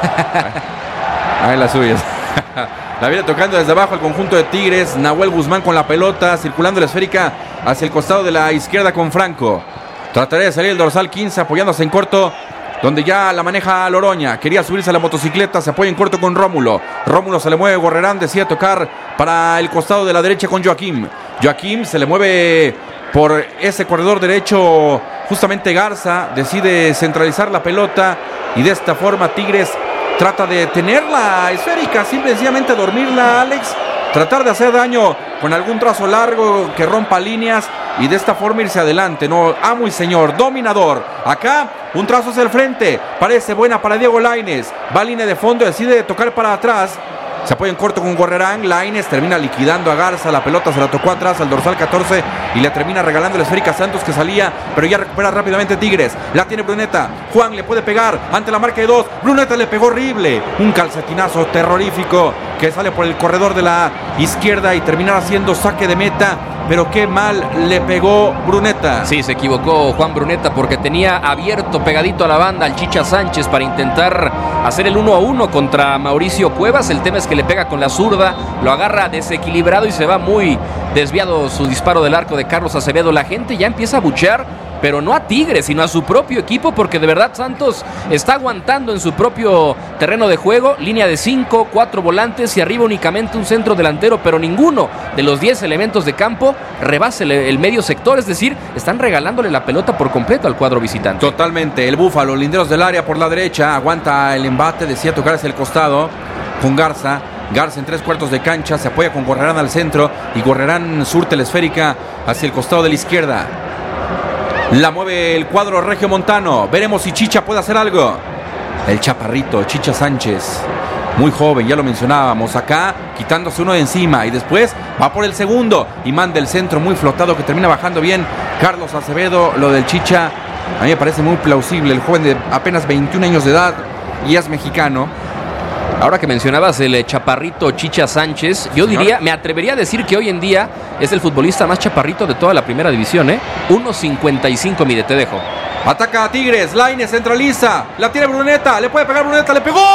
Ahí las suyas. La viene tocando desde abajo el conjunto de Tigres. Nahuel Guzmán con la pelota, circulando la esférica hacia el costado de la izquierda con Franco. Trataría de salir el dorsal quince apoyándose en corto, donde ya la maneja Loroña. Quería subirse a la motocicleta, se apoya en corto con Rómulo. Rómulo se le mueve, Gorrerán decide tocar para el costado de la derecha con Joaquín. Joaquín se le mueve por ese corredor derecho, justamente Garza decide centralizar la pelota y de esta forma Tigres trata de tener la esférica, simple y sencillamente dormirla, Alex, tratar de hacer daño con algún trazo largo que rompa líneas y de esta forma irse adelante, ¿no? Amo y señor, dominador. Acá un trazo hacia el frente, parece buena para Diego Lainez, va a línea de fondo, decide tocar para atrás. Se apoya en corto con Gorrerán. Lainez termina liquidando a Garza. La pelota se la tocó atrás al dorsal catorce y le termina regalando la esférica a Santos, que salía, pero ya recupera rápidamente Tigres. La tiene Bruneta. Juan le puede pegar ante la marca de dos. Bruneta le pegó horrible. Un calcetinazo terrorífico que sale por el corredor de la izquierda y termina haciendo saque de meta. Pero qué mal le pegó Bruneta. Sí, se equivocó Juan Bruneta porque tenía abierto, pegadito a la banda, al Chicha Sánchez para intentar hacer el uno a uno contra Mauricio Cuevas. El tema es que le pega con la zurda, lo agarra desequilibrado y se va muy desviado su disparo del arco de Carlos Acevedo. La gente ya empieza a buchear, pero no a Tigres, sino a su propio equipo, porque de verdad Santos está aguantando en su propio terreno de juego. Línea de cinco, cuatro volantes y arriba únicamente un centro delantero, pero ninguno de los diez elementos de campo rebasa el, el medio sector, es decir, están regalándole la pelota por completo al cuadro visitante. Totalmente, el Búfalo, linderos del área por la derecha, aguanta el embate, decía tocar hacia el costado con Garza. Garza en tres cuartos de cancha, se apoya con Gorrerán al centro y Gorrerán surte la esférica hacia el costado de la izquierda. La mueve el cuadro regiomontano. Veremos si Chicha puede hacer algo. El chaparrito, Chicha Sánchez. Muy joven, ya lo mencionábamos. Acá quitándose uno de encima. Y después va por el segundo. Y manda el centro muy flotado que termina bajando bien Carlos Acevedo. Lo del Chicha a mí me parece muy plausible. El joven de apenas veintiún años de edad y es mexicano. Ahora que mencionabas el chaparrito Chicha Sánchez, yo Señor. diría, me atrevería a decir que hoy en día es el futbolista más chaparrito de toda la primera división, ¿eh? uno cincuenta y cinco, mire, te dejo. Ataca a Tigres, Lainez centraliza, la tiene Bruneta, le puede pegar Bruneta, le pegó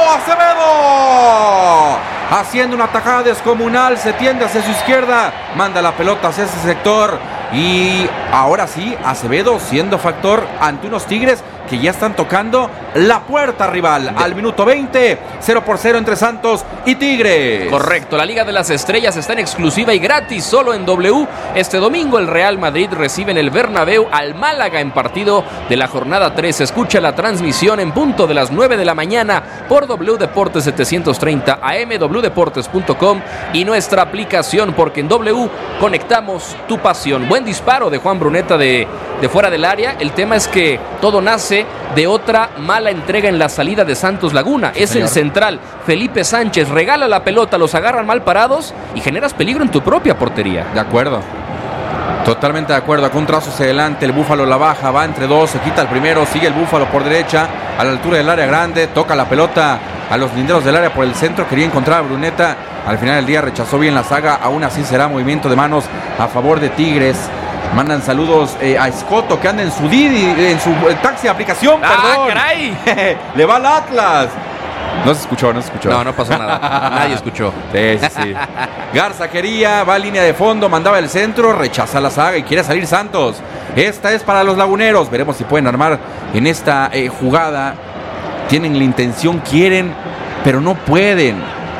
Acevedo, haciendo una tajada descomunal, se tiende hacia su izquierda, manda la pelota hacia ese sector y ahora sí, Acevedo siendo factor ante unos Tigres que ya están tocando la puerta rival al minuto veinte, cero por cero entre Santos y Tigres. Correcto, la Liga de las Estrellas está en exclusiva y gratis solo en W. Este domingo el Real Madrid recibe en el Bernabéu al Málaga en partido de la jornada tres. Escucha la transmisión en punto de las nueve de la mañana por W Deportes setecientos treinta A M, w deportes punto com y nuestra aplicación, porque en W conectamos tu pasión. Buen disparo de Juan Bruneta de, de fuera del área. El tema es que todo nace de otra mala entrega en la salida de Santos Laguna. Sí, es señor. el central Felipe Sánchez, regala la pelota, los agarran mal parados y generas peligro en tu propia portería. De acuerdo. Totalmente de acuerdo. Con un trazo hacia adelante, el Búfalo la baja, va entre dos, se quita el primero, sigue el Búfalo por derecha, a la altura del área grande, toca la pelota a los linderos del área por el centro, quería encontrar a Bruneta, al final del día rechazó bien la saga, aún así será movimiento de manos a favor de Tigres. Mandan saludos eh, a Escoto que anda en su Didi, en su eh, taxi de aplicación, ¡Ah, perdón. caray! Le va al Atlas. No se escuchó, no se escuchó. No, no pasó nada. Nadie escuchó. Sí, sí, sí. Garza quería, va a línea de fondo, mandaba el centro, rechaza la saga y quiere salir Santos. Esta es para los laguneros. Veremos si pueden armar en esta eh, jugada. Tienen la intención, quieren, pero no pueden.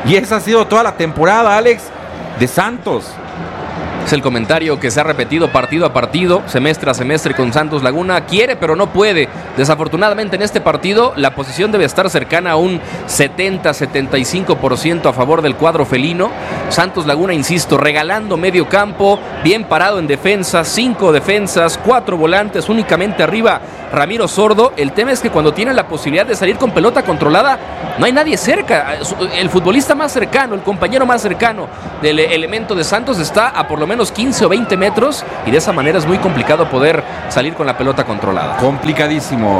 Y esa ha sido toda la temporada, Alex, de Santos. Es el comentario que se ha repetido partido a partido, semestre a semestre con Santos Laguna. Quiere, pero no puede. Desafortunadamente en este partido la posición debe estar cercana a un setenta a setenta y cinco por ciento a favor del cuadro felino. Santos Laguna, insisto, regalando medio campo, bien parado en defensa, cinco defensas, cuatro volantes, únicamente arriba Ramiro Sordo. El tema es que cuando tienen la posibilidad de salir con pelota controlada, no hay nadie cerca. El futbolista más cercano, el compañero más cercano del elemento de Santos está a por lo menos quince o veinte metros, y de esa manera es muy complicado poder salir con la pelota controlada. Complicadísimo.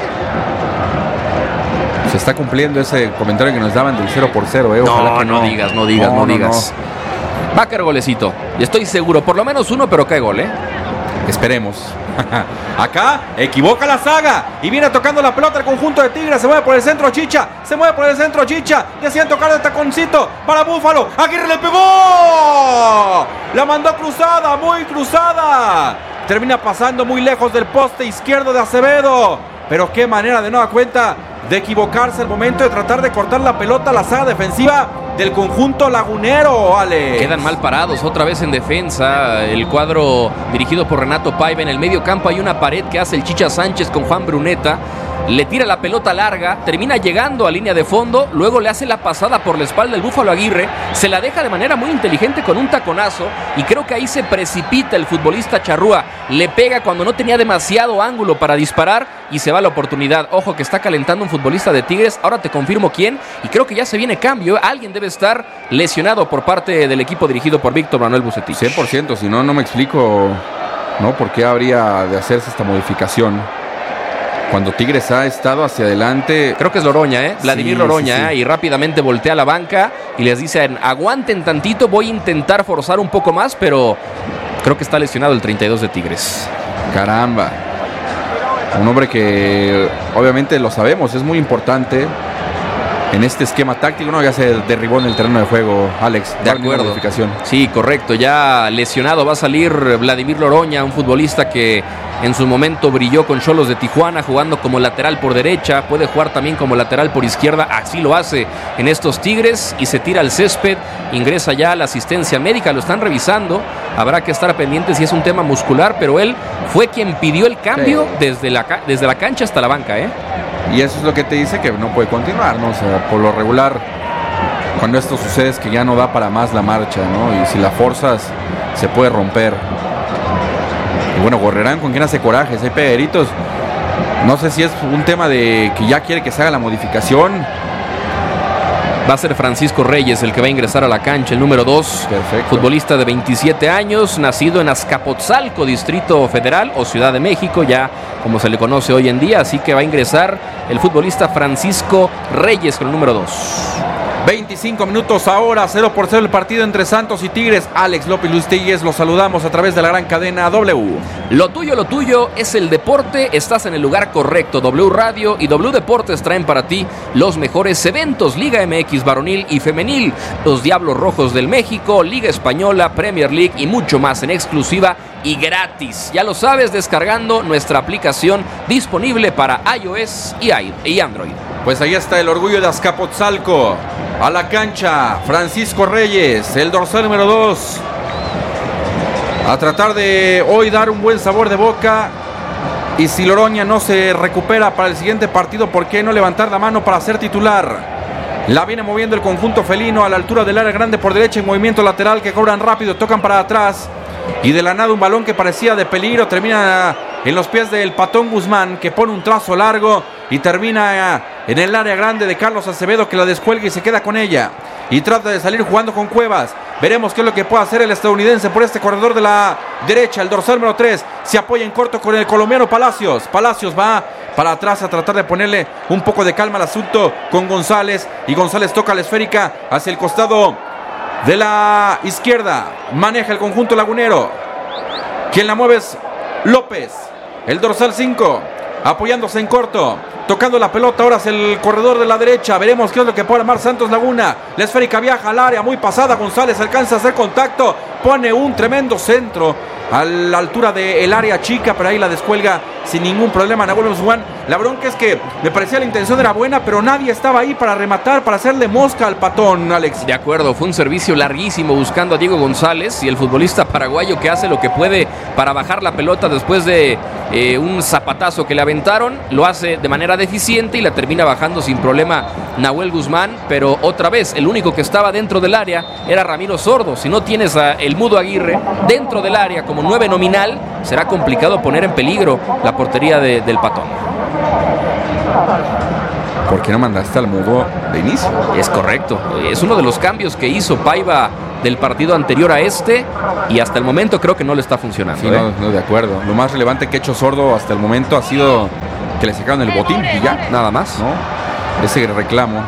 Se está cumpliendo ese comentario que nos daban del cero por cero, ¿eh? Ojalá no, que no. no digas, no digas, no, no digas. No. Va a caer golecito. Y estoy seguro, por lo menos uno, pero cae gol, ¿eh? Esperemos. Acá equivoca la saga y viene tocando la pelota el conjunto de Tigres. Se mueve por el centro Chicha, se mueve por el centro Chicha. Decían tocar de taconcito para Búfalo. Aguirre le pegó, la mandó cruzada, muy cruzada. Termina pasando muy lejos del poste izquierdo de Acevedo. Pero qué manera de nueva cuenta de equivocarse al momento de tratar de cortar la pelota a la saga defensiva del conjunto lagunero, Ale. Quedan mal parados, otra vez en defensa. El cuadro dirigido por Renato Paiva. En el medio campo hay una pared que hace el Chicha Sánchez con Juan Bruneta. Le tira la pelota larga, termina llegando a línea de fondo, luego le hace la pasada por la espalda el Búfalo Aguirre, se la deja de manera muy inteligente con un taconazo, y creo que ahí se precipita el futbolista Charrúa, le pega cuando no tenía demasiado ángulo para disparar y se va la oportunidad. Ojo que está calentando un futbolista de Tigres, ahora te confirmo quién, y creo que ya se viene cambio. Alguien debe estar lesionado por parte del equipo dirigido por Víctor Manuel Bucetich. cien por ciento, si no, no me explico, ¿no? ¿Por qué habría de hacerse esta modificación? Cuando Tigres ha estado hacia adelante. Creo que es Loroña, ¿eh? Vladimir sí, Loroña, sí, sí. ¿eh? Y rápidamente voltea a la banca y les dicen, aguanten tantito, voy a intentar forzar un poco más, pero creo que está lesionado el treinta y dos de Tigres. Caramba. Un hombre que obviamente lo sabemos, es muy importante en este esquema táctico, ¿no? Ya se derribó en el terreno de juego, Alex. De acuerdo. Modificación. Sí, correcto. Ya lesionado va a salir Vladimir Loroña, un futbolista que en su momento brilló con Xolos de Tijuana, jugando como lateral por derecha. Puede jugar también como lateral por izquierda. Así lo hace en estos Tigres y se tira al césped. Ingresa ya a la asistencia médica. Lo están revisando. Habrá que estar pendiente si es un tema muscular, pero él fue quien pidió el cambio sí. desde, la, desde la cancha hasta la banca, ¿eh? Y eso es lo que te dice que no puede continuar, ¿no? O sea, por lo regular, cuando esto sucede es que ya no da para más la marcha, ¿no? Y si la forzas, se puede romper. Y bueno, Gorrerán, ¿con quién hace corajes? Hay pederitos. No sé si es un tema de que ya quiere que se haga la modificación. Va a ser Francisco Reyes el que va a ingresar a la cancha, el número dos. Perfecto. Futbolista de veintisiete años, nacido en Azcapotzalco, Distrito Federal o Ciudad de México, ya como se le conoce hoy en día. Así que va a ingresar el futbolista Francisco Reyes con el número dos. veinticinco minutos ahora, cero por cero el partido entre Santos y Tigres. Alex López Luis Tigres, los saludamos a través de la gran cadena W. Lo tuyo, lo tuyo es el deporte. Estás en el lugar correcto. W Radio y W Deportes traen para ti los mejores eventos. Liga M X varonil y femenil, los Diablos Rojos del México, Liga Española, Premier League y mucho más en exclusiva y gratis. Ya lo sabes, descargando nuestra aplicación disponible para iOS y Android. Pues ahí está el orgullo de Azcapotzalco. A la cancha, Francisco Reyes, el dorsal número dos. A tratar de hoy dar un buen sabor de boca. Y si Loroña no se recupera para el siguiente partido, ¿por qué no levantar la mano para ser titular? La viene moviendo el conjunto felino a la altura del área grande por derecha en movimiento lateral que cobran rápido, tocan para atrás. Y de la nada un balón que parecía de peligro termina en los pies del Patón Guzmán, que pone un trazo largo y termina en el área grande de Carlos Acevedo, que la descuelga y se queda con ella. Y trata de salir jugando con Cuevas. Veremos qué es lo que puede hacer el estadounidense por este corredor de la derecha. El dorsal número tres se apoya en corto con el colombiano Palacios. Palacios va para atrás a tratar de ponerle un poco de calma al asunto con González. Y González toca la esférica hacia el costado de la izquierda. Maneja el conjunto lagunero. Quien la mueve es López, el dorsal cinco, apoyándose en corto, tocando la pelota ahora hacia el corredor de la derecha. Veremos qué es lo que puede armar Santos Laguna. La esférica viaja al área, muy pasada. González alcanza a hacer contacto, pone un tremendo centro a la altura del área chica, pero ahí la descuelga sin ningún problema Nahuel Guzmán. La bronca es que me parecía la intención era buena, pero nadie estaba ahí para rematar, para hacerle mosca al patón, Alex. De acuerdo, fue un servicio larguísimo buscando a Diego González y el futbolista paraguayo que hace lo que puede para bajar la pelota después de eh, un zapatazo que le aventaron, lo hace de manera deficiente y la termina bajando sin problema Nahuel Guzmán, pero otra vez, el único que estaba dentro del área era Ramiro Sordo. Si no tienes a el Mudo Aguirre dentro del área como nueve nominal, será complicado poner en peligro la portería de, del patón. ¿Por qué no mandaste al Mudo de inicio? Es correcto, es uno de los cambios que hizo Paiva del partido anterior a este y hasta el momento creo que no le está funcionando. Sí, ¿eh? no, no, de acuerdo. Lo más relevante que ha hecho Sordo hasta el momento ha sido que le sacaron el botín y ya. Nada más. ¿No? Ese reclamo.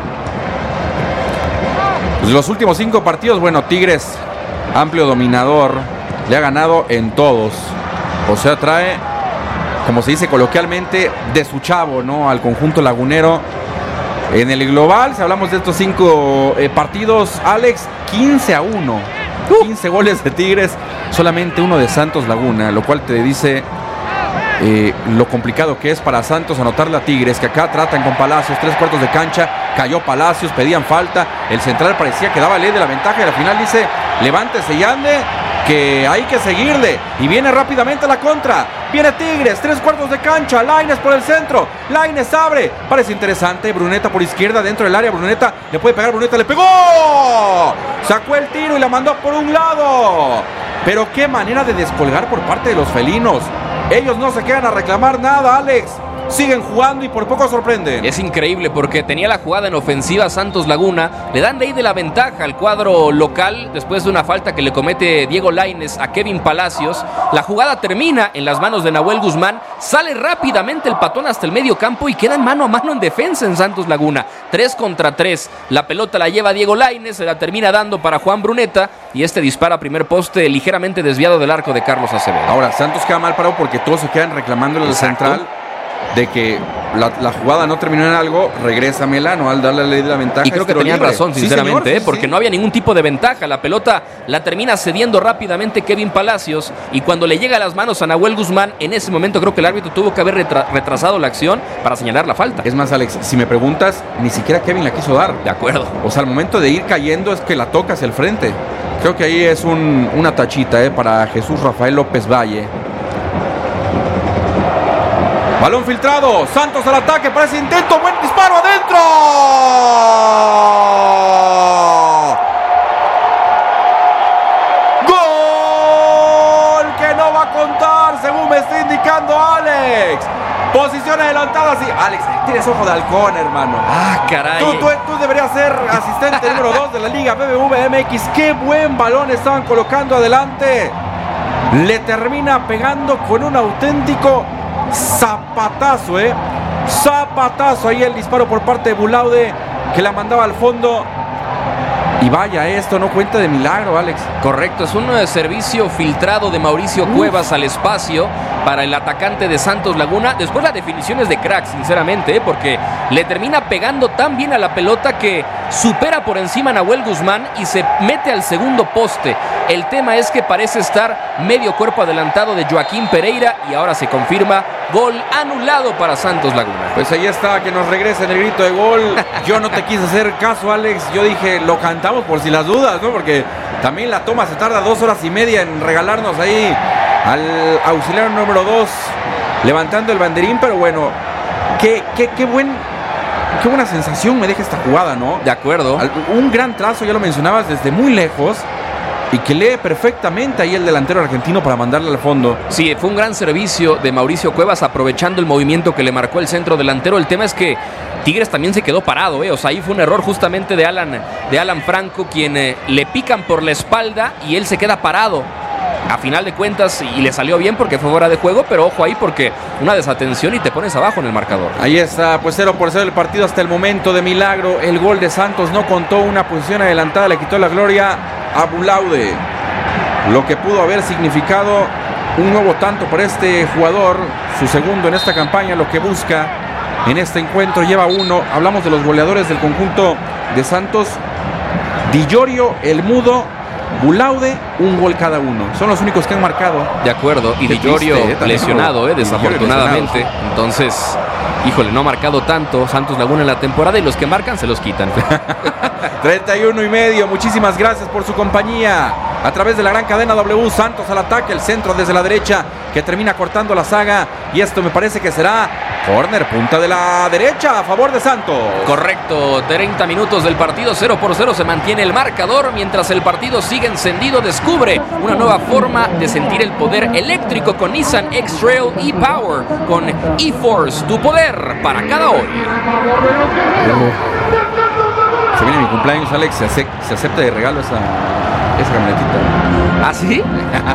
Pues los últimos cinco partidos, bueno, Tigres, amplio dominador, le ha ganado en todos. O sea, trae, como se dice coloquialmente, de su chavo, ¿no? Al conjunto lagunero. En el global, si hablamos de estos cinco eh, partidos, Alex, quince a uno. quince goles de Tigres, solamente uno de Santos Laguna, lo cual te dice eh, lo complicado que es para Santos anotarle a Tigres, que acá tratan con Palacios, tres cuartos de cancha, cayó Palacios, pedían falta, el central parecía que daba ley de la ventaja y al final dice, levántese y ande, que hay que seguirle, y viene rápidamente la contra, viene Tigres, tres cuartos de cancha, Lainez por el centro, Lainez abre, parece interesante, Bruneta por izquierda, dentro del área, Bruneta, le puede pegar, Bruneta le pegó, sacó el tiro y la mandó por un lado, pero qué manera de descolgar por parte de los felinos, ellos no se quedan a reclamar nada, Alex, siguen jugando y por poco sorprenden. Es increíble porque tenía la jugada en ofensiva Santos Laguna, le dan ley de la ventaja al cuadro local después de una falta que le comete Diego Lainez a Kevin Palacios. La jugada termina en las manos de Nahuel Guzmán, sale rápidamente el patón hasta el medio campo y quedan mano a mano en defensa en Santos Laguna. Tres contra tres, la pelota la lleva Diego Lainez, se la termina dando para Juan Bruneta y este dispara a primer poste ligeramente desviado del arco de Carlos Acevedo. Ahora, Santos queda mal parado porque todos se quedan reclamándole al central de que la, la jugada no terminó en algo, regresa Melano al darle la ley de la ventaja. Y creo que tenían libre. razón, sinceramente, sí, señor, ¿eh? sí, porque sí. no había ningún tipo de ventaja. La pelota la termina cediendo rápidamente Kevin Palacios y cuando le llega a las manos a Nahuel Guzmán, en ese momento creo que el árbitro tuvo que haber retra- retrasado la acción para señalar la falta. Es más, Alex, si me preguntas, ni siquiera Kevin la quiso dar. De acuerdo. O sea, al momento de ir cayendo es que la toca hacia el frente. Creo que ahí es un, una tachita ¿eh? para Jesús Rafael López Valle. Balón filtrado, Santos al ataque, parece intento, buen disparo adentro. Gol que no va a contar, según me está indicando Alex. Posición adelantada, sí. Alex, tienes ojo de halcón, hermano. Ah, caray. Tú, tú, tú deberías ser asistente número dos de la Liga B B V M X. Qué buen balón estaban colocando adelante. Le termina pegando con un auténtico zapatazo, eh. Zapatazo. Ahí el disparo por parte de Bulaude que la mandaba al fondo. Y vaya, esto no cuenta de milagro, Alex. Correcto, es un uh, servicio filtrado de Mauricio Uf. Cuevas al espacio para el atacante de Santos Laguna. Después la definición es de crack, sinceramente, ¿eh? porque le termina pegando tan bien a la pelota que supera por encima a Nahuel Guzmán y se mete al segundo poste. El tema es que parece estar medio cuerpo adelantado de Joaquín Pereira y ahora se confirma gol anulado para Santos Laguna. Pues ahí está, que nos regresen el grito de gol. Yo no te quise hacer caso, Alex. Yo dije, lo cantamos por si las dudas, ¿no? Porque también la toma se tarda dos horas y media en regalarnos ahí al auxiliar número dos levantando el banderín, pero bueno, qué, qué, qué buen... Qué buena sensación me deja esta jugada, ¿no? De acuerdo. Un gran trazo, ya lo mencionabas, desde muy lejos. Y que lee perfectamente ahí el delantero argentino para mandarle al fondo. Sí, fue un gran servicio de Mauricio Cuevas aprovechando el movimiento que le marcó el centro delantero. El tema es que Tigres también se quedó parado, ¿eh? O sea, ahí fue un error justamente de Alan, de Alan Franco, quien eh, le pican por la espalda y él se queda parado. A final de cuentas, y le salió bien porque fue fuera de juego, pero ojo ahí porque una desatención y te pones abajo en el marcador. Ahí está, pues cero por cero el partido hasta el momento. De milagro, el gol de Santos no contó, una posición adelantada le quitó la gloria a Bulaude, lo que pudo haber significado un nuevo tanto para este jugador, su segundo en esta campaña. Lo que busca en este encuentro, lleva uno. Hablamos de los goleadores del conjunto de Santos: Di Llorio, el Mudo Bulaude, un gol cada uno. Son los únicos que han marcado. De acuerdo. Y Qué Di Llorio triste, eh, lesionado, eh, Di Llorio desafortunadamente. lesionado. Entonces, híjole, no ha marcado tanto Santos Laguna en la temporada y los que marcan se los quitan. treinta y uno y medio. Muchísimas gracias por su compañía. A través de la gran cadena W, Santos al ataque, el centro desde la derecha que termina cortando la saga. Y esto me parece que será córner, punta de la derecha a favor de Santos. Correcto, treinta minutos del partido, cero por cero se mantiene el marcador mientras el partido sigue encendido. Descubre una nueva forma de sentir el poder eléctrico con Nissan X-Trail e-Power con e-Force, tu poder para cada hoy. Se viene mi cumpleaños, Alex. Se, ace- se acepta de regalo esa, esa camionetita. ¿Ah, sí?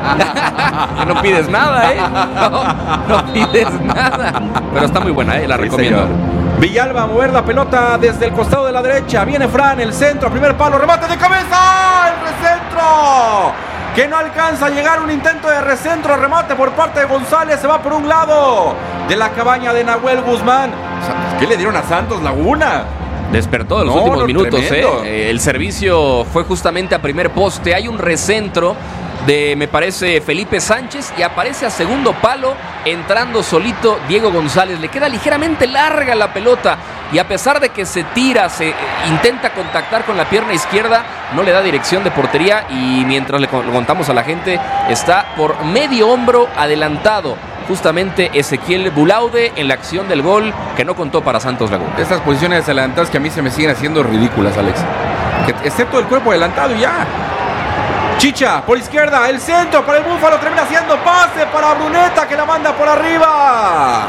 No pides nada, ¿eh? No, no pides nada. Pero está muy buena, ¿eh? La Sí, recomiendo. señor. Villalba a mover la pelota desde el costado de la derecha. Viene Fran, el centro, primer palo, remate de cabeza. El recentro. Que no alcanza a llegar, un intento de recentro, remate por parte de González. Se va por un lado de la cabaña de Nahuel Guzmán. ¿Qué le dieron a Santos Laguna? Despertó en los No, últimos no, minutos, tremendo. ¿eh? El servicio fue justamente a primer poste. Hay un recentro de, me parece, Felipe Sánchez y aparece a segundo palo entrando solito Diego González. Le queda ligeramente larga la pelota y a pesar de que se tira, se eh, intenta contactar con la pierna izquierda, no le da dirección de portería y mientras le, con- le contamos a la gente, está por medio hombro adelantado. Justamente Ezequiel Bulaude en la acción del gol que no contó para Santos Laguna. Estas posiciones adelantadas que a mí se me siguen haciendo ridículas, Alex. Que, excepto el cuerpo adelantado y ya. Chicha, por izquierda, el centro para el Búfalo, termina haciendo pase para Bruneta que la manda por arriba.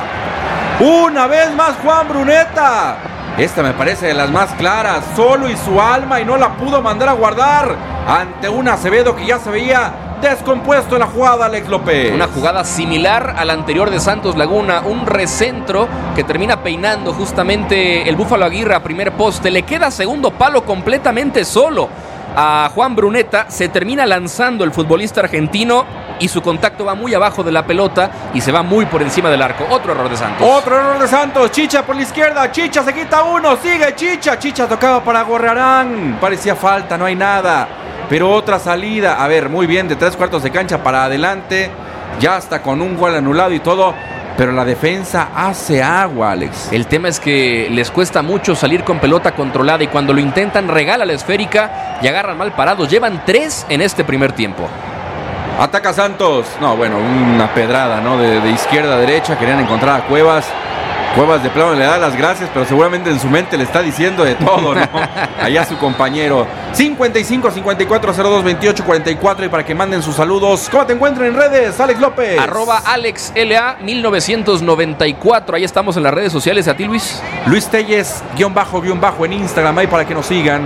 Una vez más Juan Bruneta. Esta me parece de las más claras, solo y su alma y no la pudo mandar a guardar ante un Acevedo que ya se veía descompuesto en la jugada, Alex López. Una jugada similar a la anterior de Santos Laguna, un recentro que termina peinando justamente el Búfalo Aguirre a primer poste, le queda segundo palo completamente solo a Juan Bruneta, se termina lanzando el futbolista argentino y su contacto va muy abajo de la pelota y se va muy por encima del arco. Otro error de Santos. Otro error de Santos, Chicha por la izquierda, Chicha se quita uno, sigue Chicha, Chicha tocaba para Gorrarán, parecía falta, no hay nada. Pero otra salida, a ver, muy bien, de tres cuartos de cancha para adelante, ya hasta con un gol anulado y todo, pero la defensa hace agua, Alex. El tema es que les cuesta mucho salir con pelota controlada y cuando lo intentan regala la esférica y agarran mal parados. Llevan tres en este primer tiempo. Ataca Santos, no, bueno, una pedrada, ¿no? De, de izquierda a derecha, querían encontrar a Cuevas. Cuevas de plano le da las gracias, pero seguramente en su mente le está diciendo de todo, ¿no? Allá su compañero. cincuenta y cinco, cincuenta y cuatro, cero dos, veintiocho, cuarenta y cuatro y para que manden sus saludos. ¿Cómo te encuentran en redes, Alex López? Arroba Alex L A mil novecientos noventa y cuatro. Ahí estamos en las redes sociales. ¿A ti, Luis? Luis Telles, guión bajo, guión bajo en Instagram, ahí para que nos sigan.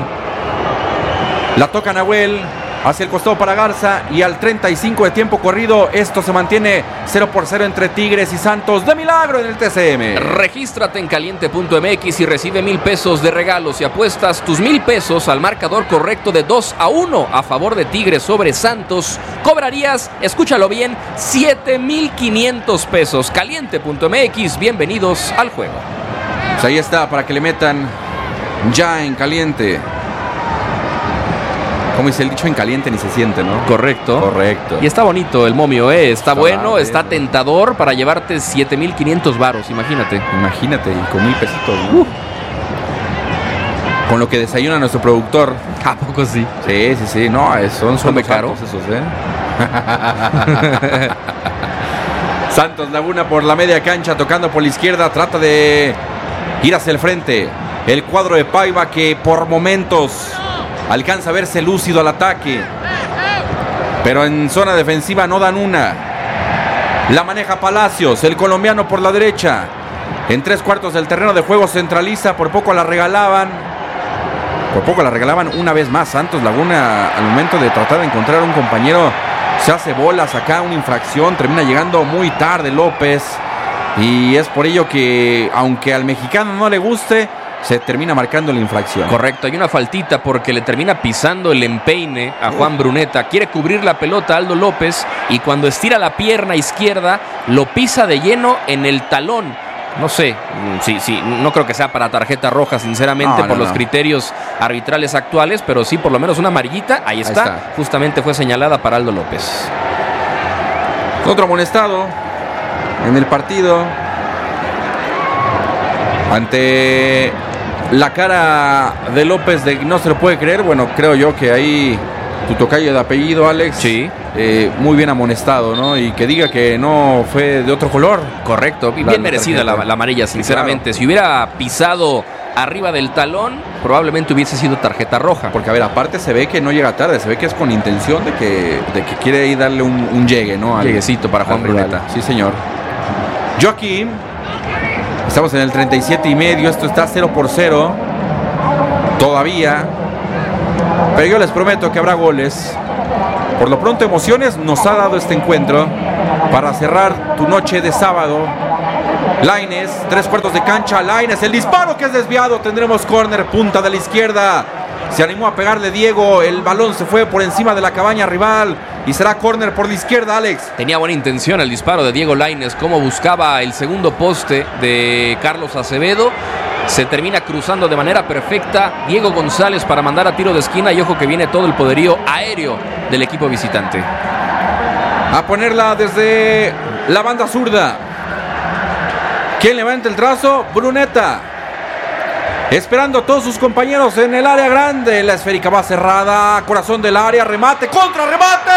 La toca Nahuel, hacia el costado para Garza y al treinta y cinco de tiempo corrido, esto se mantiene cero por cero entre Tigres y Santos. De milagro en el T C M. Regístrate en caliente punto m x y recibe mil pesos de regalos y apuestas tus mil pesos al marcador correcto de dos a uno a favor de Tigres sobre Santos. Cobrarías, escúchalo bien, siete mil quinientos pesos. caliente punto m x, bienvenidos al juego. Pues ahí está, para que le metan ya en caliente. Como dice el dicho, en caliente ni se siente, ¿no? Correcto. Correcto. Y está bonito el momio, ¿eh? Está, Está bueno, bien. está tentador para llevarte siete mil quinientos varos, imagínate. Imagínate, y con mil pesitos, ¿no? Uh. Con lo que desayuna nuestro productor. ¿A poco sí? Sí, sí, sí. No, es- son sueldos caro? altos esos, ¿eh? Santos Laguna por la media cancha, tocando por la izquierda, trata de ir hacia el frente. El cuadro de Paiva que por momentos alcanza a verse lúcido al ataque, pero en zona defensiva no dan una. La maneja Palacios, el colombiano por la derecha. En tres cuartos del terreno de juego centraliza, por poco la regalaban. Por poco la regalaban una vez más. Santos Laguna, al momento de tratar de encontrar a un compañero, se hace bolas acá, una infracción, termina llegando muy tarde López. Y es por ello que, aunque al mexicano no le guste, se termina marcando la infracción. Correcto, hay una faltita porque le termina pisando el empeine a Juan Bruneta. Quiere cubrir la pelota a Aldo López y cuando estira la pierna izquierda, lo pisa de lleno en el talón No sé, sí, sí, no creo que sea para tarjeta roja, sinceramente, no, por no, los no. criterios arbitrales actuales, pero sí, por lo menos una amarillita, ahí está, Ahí está. justamente fue señalada para Aldo López. Otro amonestado en el partido. Ante la cara de López de no se lo puede creer. Bueno, creo yo que ahí tu tocayo de apellido, Alex. Sí. Eh, muy bien amonestado, ¿no? Y que diga que no fue de otro color. Correcto, bien La- la merecida la, tarjeta. la amarilla, sinceramente. claro. Si hubiera pisado arriba del talón, probablemente hubiese sido tarjeta roja. Porque, a ver, aparte se ve que no llega tarde, se ve que es con intención de que, de que quiere ahí darle un, un llegue, ¿no? Al, Lleguecito para Juan al rival. Bruneta. Sí, señor. Yo aquí, estamos en el treinta y siete y medio, esto está cero por cero. Todavía. Pero yo les prometo que habrá goles. Por lo pronto, emociones nos ha dado este encuentro para cerrar tu noche de sábado. Lainez, tres cuartos de cancha. Lainez, el disparo que es desviado. Tendremos córner, punta de la izquierda. Se animó a pegarle Diego. El balón se fue por encima de la cabaña rival. Y será córner por la izquierda, Alex. Tenía buena intención el disparo de Diego Lainez, como buscaba el segundo poste de Carlos Acevedo. Se termina cruzando de manera perfecta Diego González para mandar a tiro de esquina. Y ojo que viene todo el poderío aéreo del equipo visitante. A ponerla desde la banda zurda. ¿Quién levanta el trazo? Bruneta. Esperando a todos sus compañeros en el área grande. La esférica va cerrada. Corazón del área. Remate. ¡Contra remate!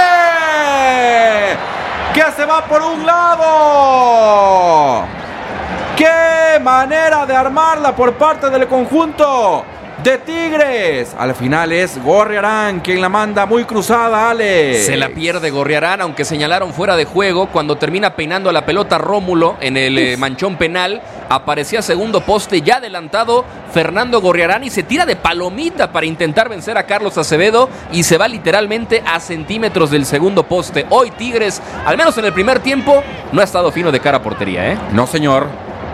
Que se va por un lado. ¡Qué manera de armarla por parte del conjunto de Tigres! Al final es Gorriarán quien la manda muy cruzada, Ale. Se la pierde Gorriarán, aunque señalaron fuera de juego. Cuando termina peinando la pelota Rómulo en el eh, manchón penal, aparecía segundo poste ya adelantado Fernando Gorriarán y se tira de palomita para intentar vencer a Carlos Acevedo y se va literalmente a centímetros del segundo poste. Hoy Tigres, al menos en el primer tiempo, no ha estado fino de cara a portería, ¿eh? No, señor.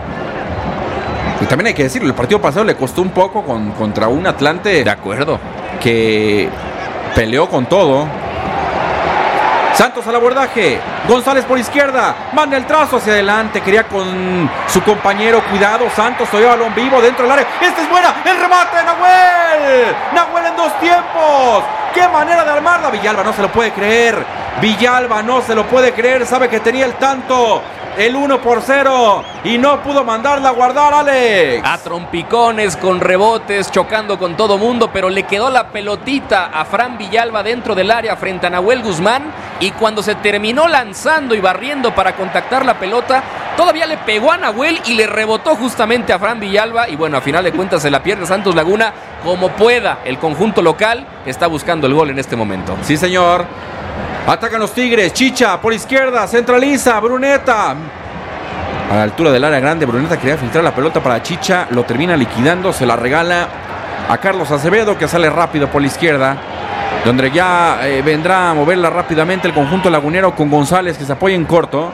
Y también hay que decirlo, el partido pasado le costó un poco con, contra un Atlante De acuerdo. que peleó con todo. Santos al abordaje. González por izquierda. Manda el trazo hacia adelante. Quería con su compañero. Cuidado. Santos todavía balón vivo dentro del área. Esta es buena. El remate de Nahuel. Nahuel en dos tiempos. Qué manera de armarla. Villalba no se lo puede creer. Villalba no se lo puede creer. Sabe que tenía el tanto. El uno por cero y no pudo mandarla a guardar, Alex. A trompicones, con rebotes, chocando con todo mundo, pero le quedó la pelotita a Fran Villalba dentro del área frente a Nahuel Guzmán, y cuando se terminó lanzando y barriendo para contactar la pelota, todavía le pegó a Nahuel y le rebotó justamente a Fran Villalba, y bueno, a final de cuentas se la pierde Santos Laguna como pueda. El conjunto local está buscando el gol en este momento. Sí, señor. Atacan los Tigres. Chicha por izquierda. Centraliza. Bruneta. A la altura del área grande. Bruneta quería filtrar la pelota para Chicha. Lo termina liquidando. Se la regala a Carlos Acevedo, que sale rápido por la izquierda. Donde ya eh, vendrá a moverla rápidamente el conjunto lagunero con González, que se apoya en corto.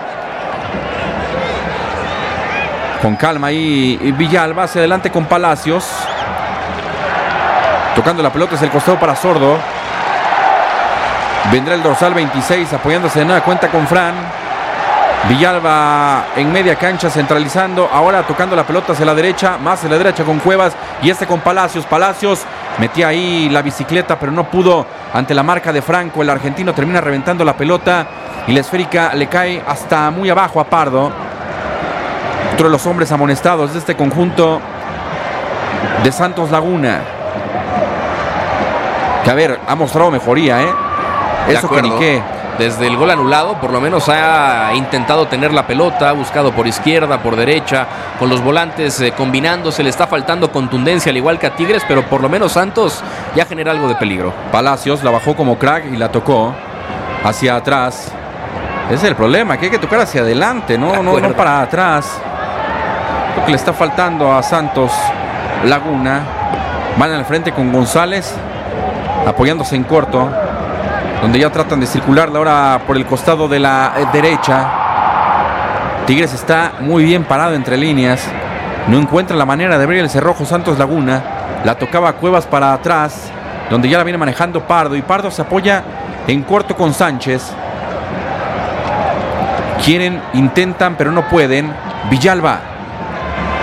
Con calma ahí Villalba. Hacia adelante con Palacios. Tocando la pelota es el costado para Sordo. Vendrá el dorsal veintiséis apoyándose de nueva cuenta con Fran. Villalba en media cancha centralizando. Ahora tocando la pelota hacia la derecha. Más hacia la derecha con Cuevas. Y este con Palacios. Palacios metía ahí la bicicleta, pero no pudo ante la marca de Franco. El argentino termina reventando la pelota. Y la esférica le cae hasta muy abajo a Pardo. Otro de los hombres amonestados de este conjunto de Santos Laguna. Que a ver, ha mostrado mejoría, ¿eh? Eso que ni qué. Desde el gol anulado, por lo menos ha intentado tener la pelota, ha buscado por izquierda, por derecha, con los volantes eh, combinándose. Le está faltando contundencia, al igual que a Tigres, pero por lo menos Santos ya genera algo de peligro. Palacios la bajó como crack y la tocó hacia atrás. Ese es el problema, que hay que tocar hacia adelante, no, no, no para atrás. Lo que le está faltando a Santos Laguna. Van al frente con González, apoyándose en corto, donde ya tratan de circularla ahora por el costado de la eh, derecha. Tigres está muy bien parado entre líneas. No encuentra la manera de abrir el cerrojo Santos Laguna. La tocaba Cuevas para atrás, donde ya la viene manejando Pardo. Y Pardo se apoya en corto con Sánchez. Quieren, intentan, pero no pueden. Villalba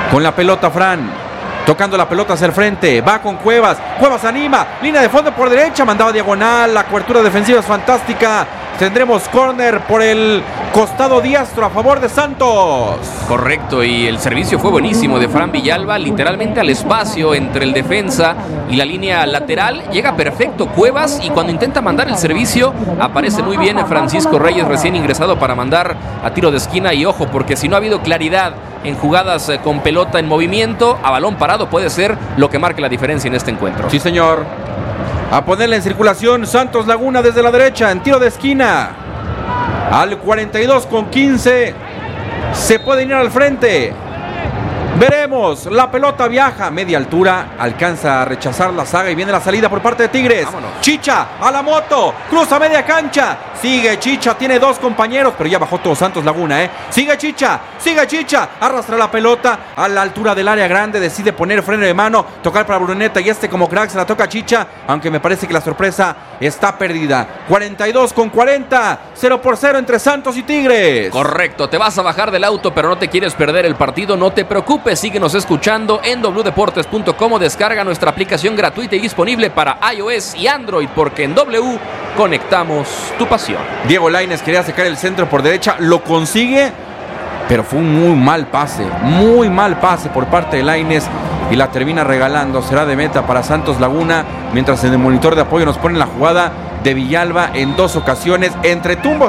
Con la pelota Fran, tocando la pelota hacia el frente, va con Cuevas, Cuevas anima, línea de fondo por derecha, mandaba diagonal, la cobertura defensiva es fantástica. Tendremos córner por el costado diestro a favor de Santos. Correcto, y el servicio fue buenísimo de Fran Villalba, literalmente al espacio entre el defensa y la línea lateral. Llega perfecto Cuevas y cuando intenta mandar el servicio aparece muy bien Francisco Reyes, recién ingresado para mandar a tiro de esquina. Y ojo, porque si no ha habido claridad en jugadas con pelota en movimiento, a balón parado puede ser lo que marque la diferencia en este encuentro. Sí, señor. A ponerla en circulación Santos Laguna desde la derecha en tiro de esquina. Al cuarenta y dos con quince. Se pueden ir al frente. Veremos, la pelota viaja a media altura, alcanza a rechazar la saga y viene la salida por parte de Tigres. Vámonos. Chicha a la moto, cruza media cancha, sigue Chicha, tiene dos compañeros, pero ya bajó todo Santos Laguna, ¿eh? Sigue Chicha, sigue Chicha, arrastra la pelota a la altura del área grande, decide poner freno de mano, tocar para Bruneta y este como crack se la toca a Chicha, aunque me parece que la sorpresa está perdida. cuarenta y dos con cuarenta, cero por cero entre Santos y Tigres. Correcto, te vas a bajar del auto pero no te quieres perder el partido, no te preocupes. Síguenos escuchando en doble u deportes punto com o descarga nuestra aplicación gratuita y disponible para iOS y Android, porque en W conectamos tu pasión. Diego Lainez quería sacar el centro por derecha, lo consigue, pero fue un muy mal pase, muy mal pase por parte de Lainez y la termina regalando. Será de meta para Santos Laguna, mientras en el monitor de apoyo nos ponen la jugada de Villalba en dos ocasiones entre tumbos.